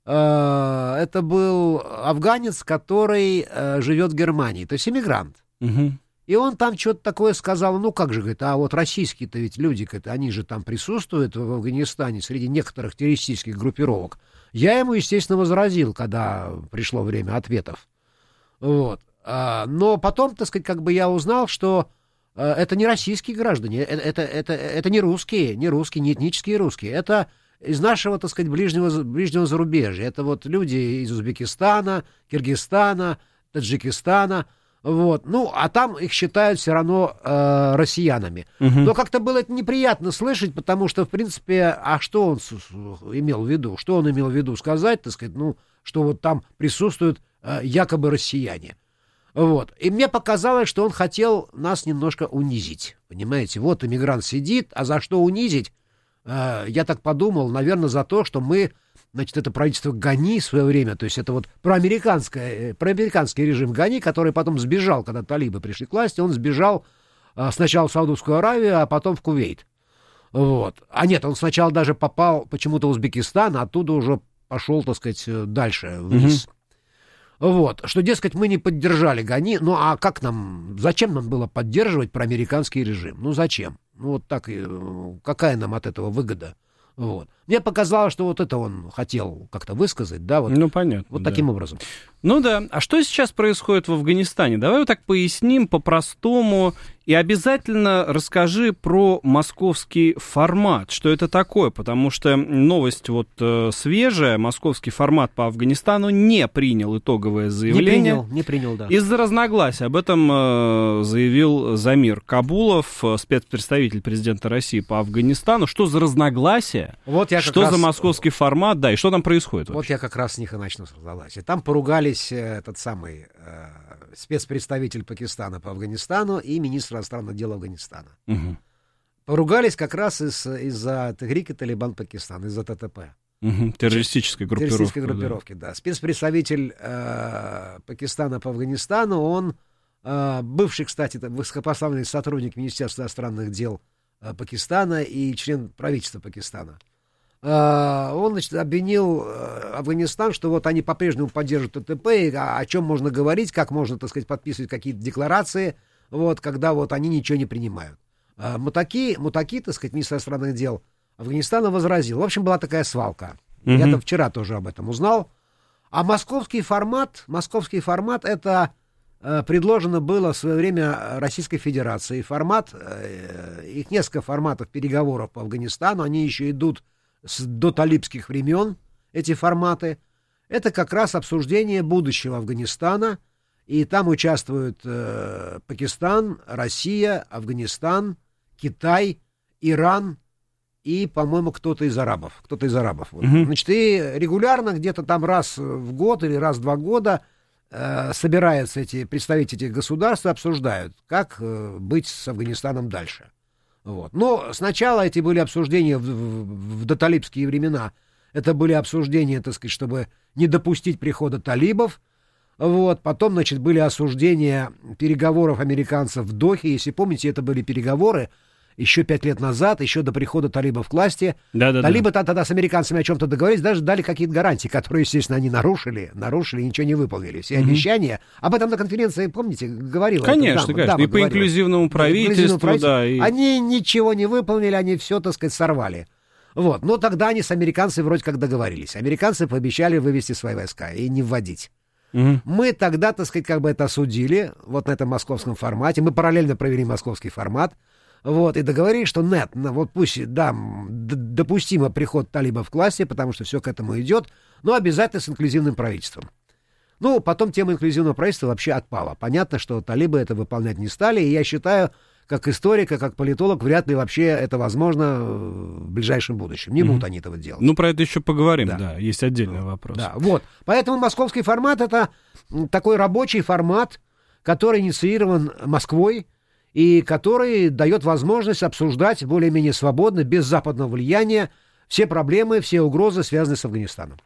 э, это был афганец, который э, живет в Германии, то есть иммигрант. Угу. И он там что-то такое сказал, ну как же, говорит, а вот российские-то ведь люди, говорит, они же там присутствуют в Афганистане среди некоторых террористических группировок. Я ему, естественно, возразил, когда пришло время ответов. Вот. А, но потом, так сказать, как бы я узнал, что это не российские граждане, это, это, это, это не русские, не русские, не этнические русские. Это из нашего, так сказать, ближнего, ближнего зарубежья. Это вот люди из Узбекистана, Киргизстана, Таджикистана. Вот. Ну, а там их считают все равно э, россиянами. Угу. Но как-то было это неприятно слышать, потому что, в принципе, а что он имел в виду? Что он имел в виду сказать, так сказать, ну, что вот там присутствуют э, якобы россияне. Вот. И мне показалось, что он хотел нас немножко унизить. Понимаете, вот иммигрант сидит, а за что унизить? Э, я так подумал, наверное, за то, что мы, значит, это правительство Гани в свое время, то есть это вот проамериканское, проамериканский режим Гани, который потом сбежал, когда талибы пришли к власти, он сбежал э, сначала в Саудовскую Аравию, а потом в Кувейт. Вот. А нет, он сначала даже попал почему-то в Узбекистан, а оттуда уже пошел, так сказать, дальше, вниз. Mm-hmm. Вот, что, дескать, мы не поддержали Гани, ну а как нам, зачем нам было поддерживать проамериканский режим? Ну зачем? Ну вот так, какая нам от этого выгода? Вот. Мне показалось, что вот это он хотел как-то высказать, да, вот, ну, понятно, вот да. таким образом. Ну да. А что сейчас происходит в Афганистане? Давай вот так поясним по-простому. И обязательно расскажи про московский формат, что это такое, потому что новость вот э, свежая, московский формат по Афганистану не принял итоговое заявление. Не принял, не принял, да. Из-за разногласий. Об этом э, заявил Замир Кабулов, спецпредставитель президента России по Афганистану. Что за разногласия, вот я что раз... за московский формат, да, и что там происходит Вот вообще? я как раз с них и начну с разногласия. Там поругались э, этот самый... Э, спецпредставитель Пакистана по Афганистану и министр иностранных дел Афганистана. Угу. Поругались как раз из, из-за Техрик и Талибан Пакистан, из-за ТТП. Угу. Террористической группировки. Террористической группировки, да. да. Спецпредставитель э, Пакистана по Афганистану, он э, бывший, кстати, высокопоставленный сотрудник Министерства иностранных дел э, Пакистана и член правительства Пакистана. Он, значит, обвинил Афганистан, что вот они по-прежнему поддерживают ТТП, и о, о чем можно говорить, как можно, так сказать, подписывать какие-то декларации, вот, когда вот они ничего не принимают. Мутаки, Мутаки, так сказать, министр иностранных дел Афганистана возразил. В общем, была такая свалка. Mm-hmm. Я там вчера тоже об этом узнал. А московский формат, московский формат, это э, предложено было в свое время Российской Федерации. Формат, э, их несколько форматов переговоров по Афганистану, они еще идут с доталибских времен, эти форматы. Это как раз обсуждение будущего Афганистана, и там участвуют э, Пакистан, Россия, Афганистан, Китай, Иран и, по-моему, кто-то из арабов. Кто-то из арабов. Вот. Mm-hmm. Значит, и регулярно, где-то там раз в год или раз в два года э, собираются эти представители этих государств и обсуждают, как э, быть с Афганистаном дальше. Вот. Но сначала эти были обсуждения в, в, в доталибские времена. Это были обсуждения, так сказать, чтобы не допустить прихода талибов. Вот. Потом, значит, были осуждения переговоров американцев в Дохе. Если помните, это были переговоры еще пять лет назад, еще до прихода талибов к власти. Да, да, Талибы да. тогда с американцами о чем-то договорились, даже дали какие-то гарантии, которые, естественно, они нарушили, нарушили и ничего не выполнили. Все mm-hmm. обещания. Об этом на конференции, помните, говорила. Конечно, дама, конечно. Дама и по инклюзивному правительству, правительству, да. И... Они ничего не выполнили, они все, так сказать, сорвали. Вот. Но тогда они с американцами вроде как договорились. Американцы пообещали вывести свои войска и не вводить. Mm-hmm. Мы тогда, так сказать, как бы это осудили, вот на этом московском формате. Мы параллельно провели московский формат. Вот, и договорились, что нет, ну, вот пусть, да, допустимо приход талибов к власти, потому что все к этому идет, но обязательно с инклюзивным правительством. Ну, потом тема инклюзивного правительства вообще отпала. Понятно, что талибы это выполнять не стали, и я считаю, как историк, как политолог, вряд ли вообще это возможно в ближайшем будущем. Не mm-hmm. будут они этого делать. Ну, про это еще поговорим, да, да есть отдельный вопрос. Да, вот. Поэтому московский формат — это такой рабочий формат, который инициирован Москвой, и который дает возможность обсуждать более-менее свободно, без западного влияния, все проблемы, все угрозы, связанные с Афганистаном.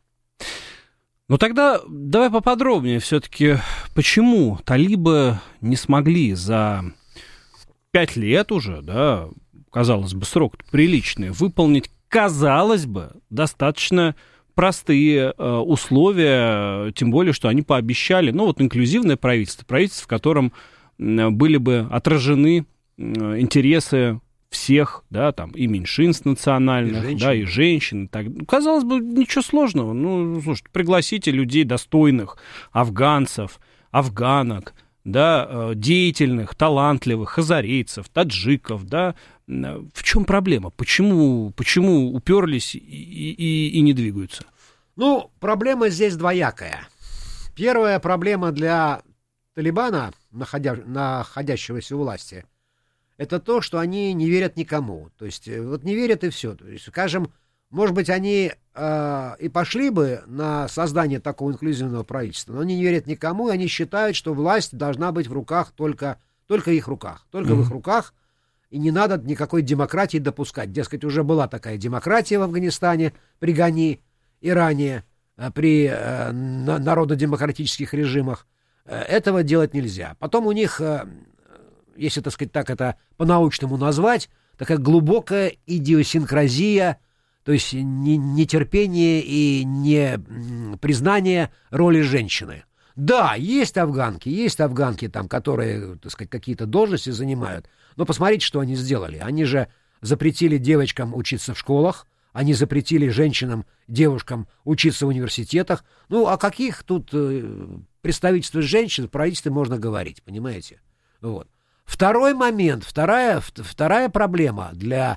Ну тогда давай поподробнее все-таки, почему талибы не смогли за пять лет уже, да, казалось бы, срок приличный, выполнить, казалось бы, достаточно простые э, условия, тем более, что они пообещали, ну вот инклюзивное правительство, правительство, в котором были бы отражены интересы всех, да, там, и меньшинств национальных, и да, и женщин. И так. Казалось бы, ничего сложного. Ну, слушайте, пригласите людей достойных, афганцев, афганок, да, деятельных, талантливых, хазарейцев, таджиков, да. В чем проблема? Почему, почему уперлись и, и, и не двигаются? Ну, проблема здесь двоякая. Первая проблема для Талибана, находя, находящегося у власти, это то, что они не верят никому. То есть, вот не верят и все. То есть, скажем, может быть, они э, и пошли бы на создание такого инклюзивного правительства, но они не верят никому, и они считают, что власть должна быть в руках только, только их руках. Только mm-hmm. в их руках, и не надо никакой демократии допускать. Дескать, уже была такая демократия в Афганистане при Гани и ранее, при э, народно-демократических режимах. Этого делать нельзя. Потом у них, если, так сказать, так это по-научному назвать, такая глубокая идиосинкразия, то есть нетерпение и не признание роли женщины. Да, есть афганки, есть афганки, там, которые, так сказать, какие-то должности занимают, но посмотрите, что они сделали. Они же запретили девочкам учиться в школах, они запретили женщинам, девушкам учиться в университетах. Ну, о каких тут э, представительствах женщин в правительстве можно говорить, понимаете? Вот. Второй момент, вторая, вторая проблема для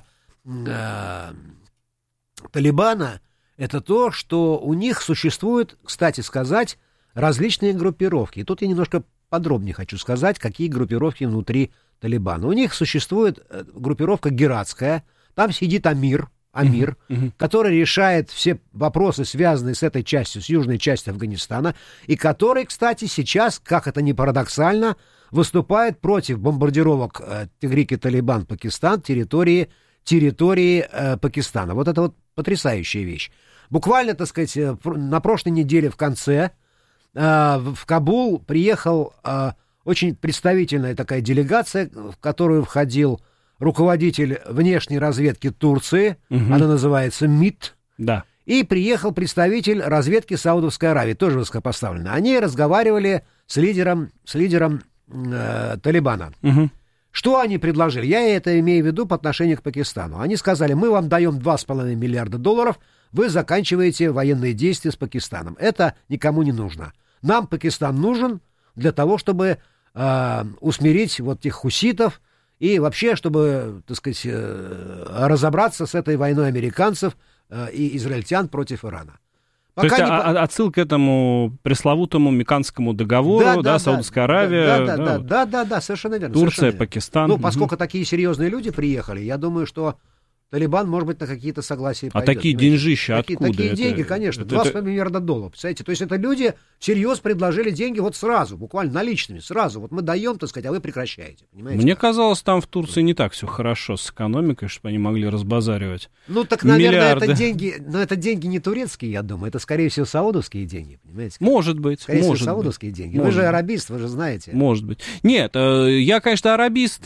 э, Талибана — это то, что у них существуют, кстати сказать, различные группировки. И тут я немножко подробнее хочу сказать, какие группировки внутри Талибана. У них существует группировка гератская, там сидит Амир, Амир, uh-huh. который решает все вопросы, связанные с этой частью, с южной частью Афганистана, и который, кстати, сейчас, как это ни парадоксально, выступает против бомбардировок э, Тегрики-Талибан Пакистан, территории, территории э, Пакистана. Вот это вот потрясающая вещь. Буквально, так сказать, на прошлой неделе в конце э, в Кабул приехал э, очень представительная такая делегация, в которую входил руководитель внешней разведки Турции, угу. она называется МИД, да. и приехал представитель разведки Саудовской Аравии, тоже высокопоставленный. Они разговаривали с лидером, с лидером э, Талибана. Угу. Что они предложили? Я это имею в виду по отношению к Пакистану. Они сказали, мы вам даем два с половиной миллиарда долларов, вы заканчиваете военные действия с Пакистаном. Это никому не нужно. Нам Пакистан нужен для того, чтобы э, усмирить вот этих хуситов, и вообще, чтобы, так сказать, разобраться с этой войной американцев и израильтян против Ирана. Пока То есть не... а, отсылка к этому пресловутому Меканскому договору, да, да, да Саудовская Аравия. Да, да, да, да, вот. да, да, да, совершенно верно. Турция, совершенно верно. Пакистан. Ну, поскольку угу. такие серьезные люди приехали, я думаю, что Талибан, может быть, на какие-то согласия а пойдет. А такие понимаете? деньжища такие, откуда? Такие это, деньги, конечно, это, два с это... половиной миллиарда долларов. Представляете? То есть это люди всерьез предложили деньги вот сразу, буквально наличными, сразу. Вот мы даем, так сказать, а вы прекращаете. Понимаете? Мне казалось, там в Турции не так все хорошо с экономикой, чтобы они могли разбазаривать. Ну, так, наверное, миллиарды. это деньги, но это деньги не турецкие, я думаю. Это, скорее всего, саудовские деньги, понимаете? Может быть. Скорее может всего, саудовские быть. деньги. Может Вы же быть. арабист, вы же знаете. Может быть. Нет, я, конечно, арабист,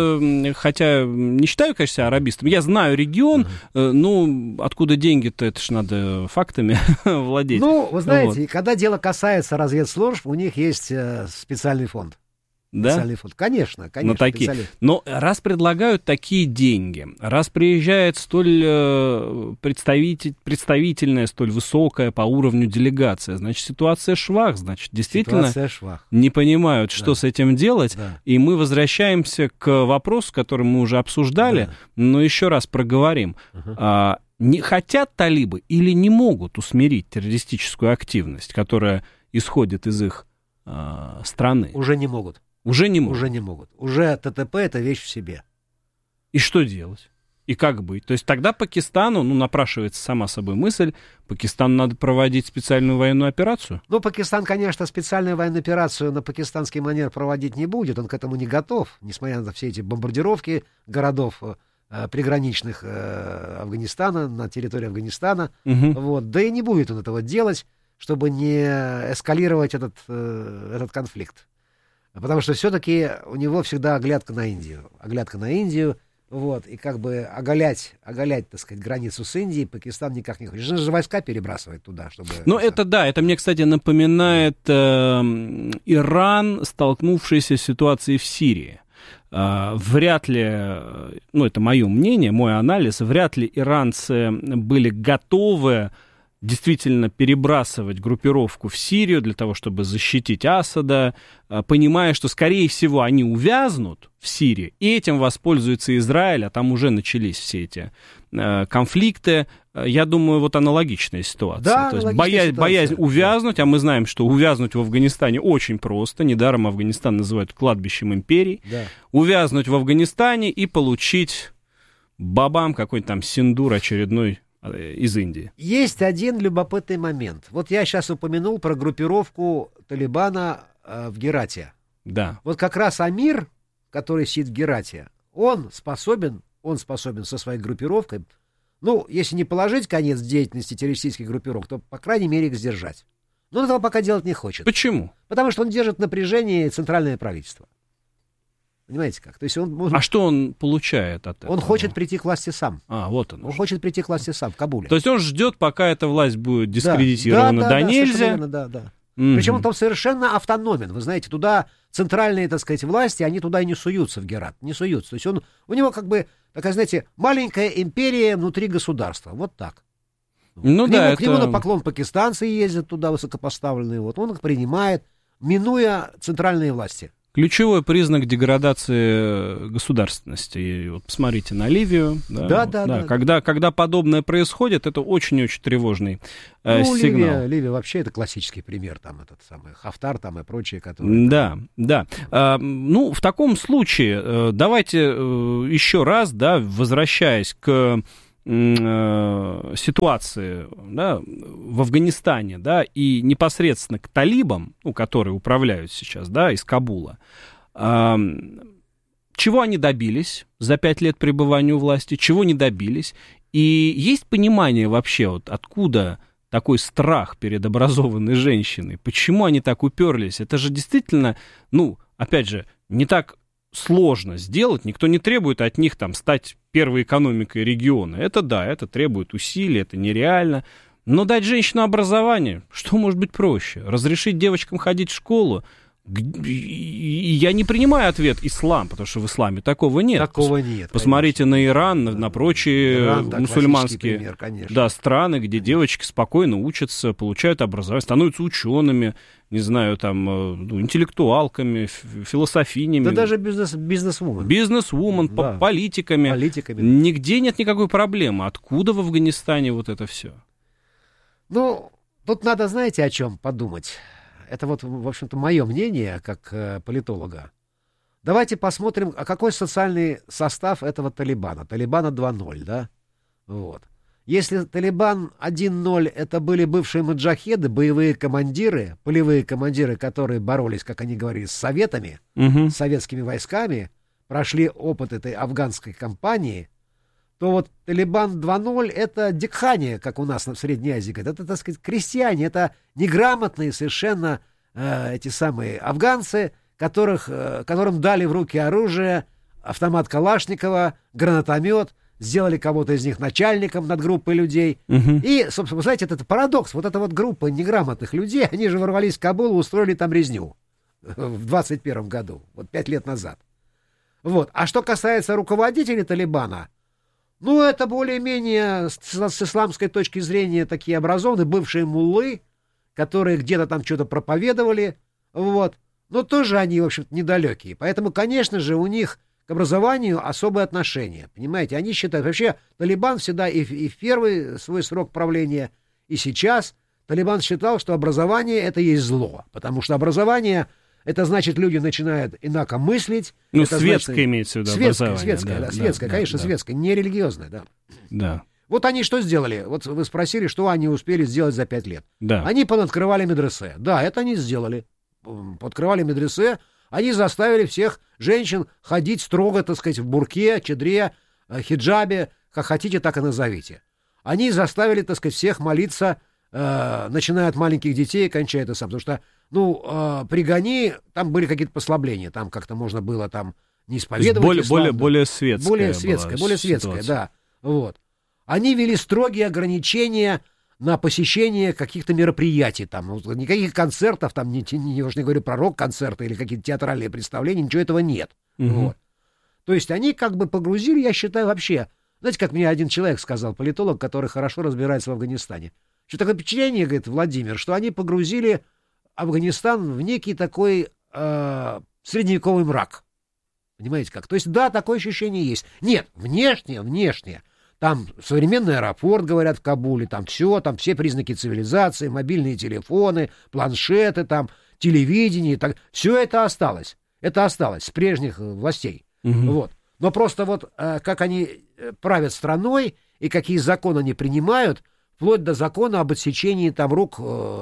хотя не считаю, конечно, себя арабистом. Я знаю регион, uh-huh. ну, откуда деньги-то, это ж надо фактами владеть. Ну, вы знаете, вот. Когда дело касается разведслужб, у них есть э, специальный фонд. Да? Специальный фонд. Конечно, конечно. Но, такие... Но раз предлагают такие деньги, раз приезжает столь э, представитель... представительная, столь высокая по уровню делегация, значит, ситуация швах, значит, действительно ситуация швах. Не понимают, что да. с этим делать. Да. И мы возвращаемся к вопросу, который мы уже обсуждали, да. но еще раз проговорим. Uh-huh. А, не хотят талибы или не могут усмирить террористическую активность, которая исходит из их а, страны? Уже не могут. Уже не могут. Уже не могут. Уже ТТП — это вещь в себе. И что делать? И как быть? То есть тогда Пакистану, ну, напрашивается сама собой мысль, Пакистану надо проводить специальную военную операцию? Ну, Пакистан, конечно, специальную военную операцию на пакистанский манер проводить не будет, он к этому не готов, несмотря на все эти бомбардировки городов э, приграничных э, Афганистана, на территории Афганистана. Угу. Вот. Да и не будет он этого делать, чтобы не эскалировать этот, э, этот конфликт. Потому что все-таки у него всегда оглядка на Индию. Оглядка на Индию, вот, и как бы оголять, оголять, так сказать, границу с Индией Пакистан никак не хочет. Же войска перебрасывать туда, чтобы... Ну, это да, это мне, кстати, напоминает э, Иран, столкнувшийся с ситуацией в Сирии. Uh, вряд ли, ну, это мое мнение, мой анализ, вряд ли иранцы были готовы действительно перебрасывать группировку в Сирию для того, чтобы защитить Асада, понимая, что, скорее всего, они увязнут в Сирии, и этим воспользуется Израиль, а там уже начались все эти э, конфликты. Я думаю, вот аналогичная ситуация. Да, То есть аналогичная боязнь, ситуация. боязнь увязнуть, а мы знаем, что увязнуть в Афганистане очень просто, недаром Афганистан называют кладбищем империй, да. Увязнуть в Афганистане и получить бабам какой-нибудь там синдур очередной из Индии. Есть один любопытный момент. Вот я сейчас упомянул про группировку Талибана э, в Герате. Да. Вот как раз Амир, который сидит в Герате, он способен, он способен со своей группировкой, ну, если не положить конец деятельности террористических группировок, то, по крайней мере, их сдержать. Но он этого пока делать не хочет. Почему? Потому что он держит напряжение центральное правительство. Понимаете как? То есть он, он, а что он получает от этого? Он хочет прийти к власти сам. А, вот он. Он хочет прийти к власти сам, в Кабуле. То есть он ждет, пока эта власть будет дискредитирована да, да, до да, нельзя. Верно, да, да. Mm-hmm. Причем он там совершенно автономен. Вы знаете, туда центральные, так сказать, власти, они туда и не суются, в Герат, не суются. То есть он, у него как бы такая, знаете, маленькая империя внутри государства. Вот так. Ну, к, да, нему, это... к нему на поклон пакистанцы ездят туда, высокопоставленные. Вот он их принимает, минуя центральные власти. Ключевой признак деградации государственности. И вот посмотрите на Ливию. Да, да, вот, да, да. да. Когда, когда подобное происходит, это очень-очень тревожный э, ну, сигнал. Ливия, Ливия вообще это классический пример, там этот самый Хафтар там и прочие, которые... Да, да. А, ну, в таком случае давайте еще раз, да, возвращаясь к ситуации, да, в Афганистане, да, и непосредственно к талибам, ну, которые управляют сейчас, да, из Кабула, э, чего они добились за пять лет пребывания у власти, чего не добились, и есть понимание вообще, вот откуда такой страх перед образованной женщиной, почему они так уперлись, это же действительно, ну, опять же, не так сложно сделать, никто не требует от них там стать первой экономикой региона. Это да, это требует усилий, это нереально. Но дать женщину образование, что может быть проще? Разрешить девочкам ходить в школу? И я не принимаю ответ ислам, потому что в исламе такого нет. Такого нет. Посмотрите конечно. на Иран, на, на прочие Иран, да, мусульманские пример, да, страны, где девочки спокойно учатся, получают образование, становятся учеными, не знаю, там, ну, интеллектуалками, философинями. Да даже бизнес, бизнес-вумен. Бизнес-вумен, да. политиками. политиками. Нигде нет никакой проблемы. Откуда в Афганистане вот это все? Ну, тут надо, знаете, о чем подумать. Это вот, в общем-то, мое мнение, как э, политолога. Давайте посмотрим, а какой социальный состав этого Талибана. Талибана два ноль, да? Вот. Если Талибан один ноль это были бывшие маджахеды, боевые командиры, полевые командиры, которые боролись, как они говорили, с советами, угу. с советскими войсками, прошли опыт этой афганской кампании, то вот Талибан два ноль это дикхания, как у нас в Средней Азии. Это, так сказать, крестьяне, это неграмотные совершенно э, эти самые афганцы, которых, э, которым дали в руки оружие, автомат Калашникова, гранатомет, сделали кого-то из них начальником над группой людей. Угу. И, собственно, вы знаете, это парадокс. Вот эта вот группа неграмотных людей, они же ворвались в Кабул и устроили там резню в двадцать первом году, вот пять лет назад. Вот. А что касается руководителей Талибана, ну, это более-менее с, с исламской точки зрения такие образованные, бывшие муллы, которые где-то там что-то проповедовали, вот. Но тоже они, в общем-то, недалекие. Поэтому, конечно же, у них к образованию особое отношение. Понимаете, они считают, вообще, Талибан всегда и, и в первый свой срок правления, и сейчас Талибан считал, что образование — это есть зло. Потому что образование — это значит, люди начинают инако мыслить. Ну, это светское значит, имеется в виду светское, образование. Светское, да, да, светское, да, конечно, да, светское, не религиозное, да. Да. Вот они что сделали? Вот вы спросили, что они успели сделать за пять лет. Да. Они понаткрывали медресе. Да, это они сделали. Подкрывали медресе. Они заставили всех женщин ходить строго, так сказать, в бурке, чадре, хиджабе, как хотите, так и назовите. Они заставили, так сказать, всех молиться, э, начиная от маленьких детей и кончая это сам. Потому что, ну, э, при Гани там были какие-то послабления. Там как-то можно было там не исповедовать более, ислам. более, более светская Более светская, более светская, да. Вот. Они ввели строгие ограничения на посещение каких-то мероприятий. Там, ну, никаких концертов, там, не, не, я уж не говорю про рок-концерты или какие-то театральные представления, ничего этого нет. Угу. Вот. То есть они как бы погрузили, я считаю, вообще... Знаете, как мне один человек сказал, политолог, который хорошо разбирается в Афганистане. Что такое впечатление, говорит Владимир, что они погрузили Афганистан в некий такой э, средневековый мрак. Понимаете как? То есть, да, такое ощущение есть. Нет, внешнее, внешнее. Там современный аэропорт, говорят, в Кабуле, там все, там все признаки цивилизации, мобильные телефоны, планшеты, там, телевидение, так, все это осталось. Это осталось с прежних властей. Угу. Вот. Но просто вот э, как они правят страной и какие законы они принимают, вплоть до закона об отсечении там рук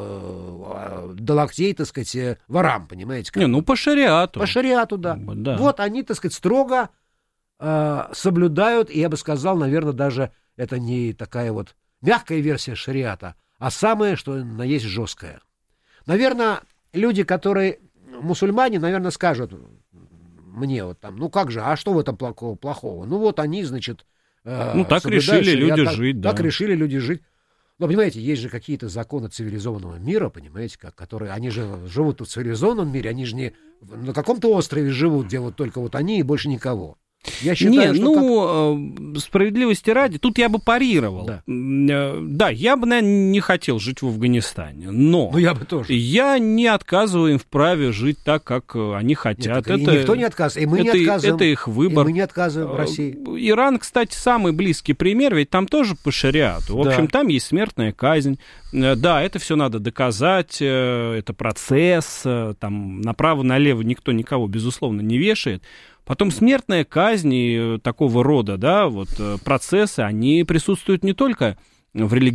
э, до локтей, так сказать, ворам, понимаете? Как? Не, ну по шариату. По шариату, да. да. Вот они, так сказать, строго э, соблюдают, и я бы сказал, наверное, даже это не такая вот мягкая версия шариата, а самое, что на есть жесткое. Наверное, люди, которые мусульмане, наверное, скажут мне вот там, ну как же, а что в этом плохого? плохого? Ну вот они, значит, э, ну так решили шариат, люди так, жить, да. Так решили люди жить. Но, понимаете, есть же какие-то законы цивилизованного мира, понимаете, как, которые, они же живут в цивилизованном мире, они же не на каком-то острове живут, где вот только вот они и больше никого. Я считаю, не, что ну, как... справедливости ради, тут я бы парировал. Да, да я бы, наверное, не хотел жить в Афганистане, но ну, я бы тоже. Я не отказываю им в праве жить так, как они хотят. Нет, это, и никто не отказывает, и мы это, не отказываем. Это их выбор. И мы не отказываем в России. Иран, кстати, самый близкий пример, ведь там тоже по шариату. В общем, да. Там есть смертная казнь. Да, это все надо доказать, это процесс, там направо-налево никто никого, безусловно, не вешает. Потом смертная казнь и такого рода, да, вот процессы, они присутствуют не только в религиозных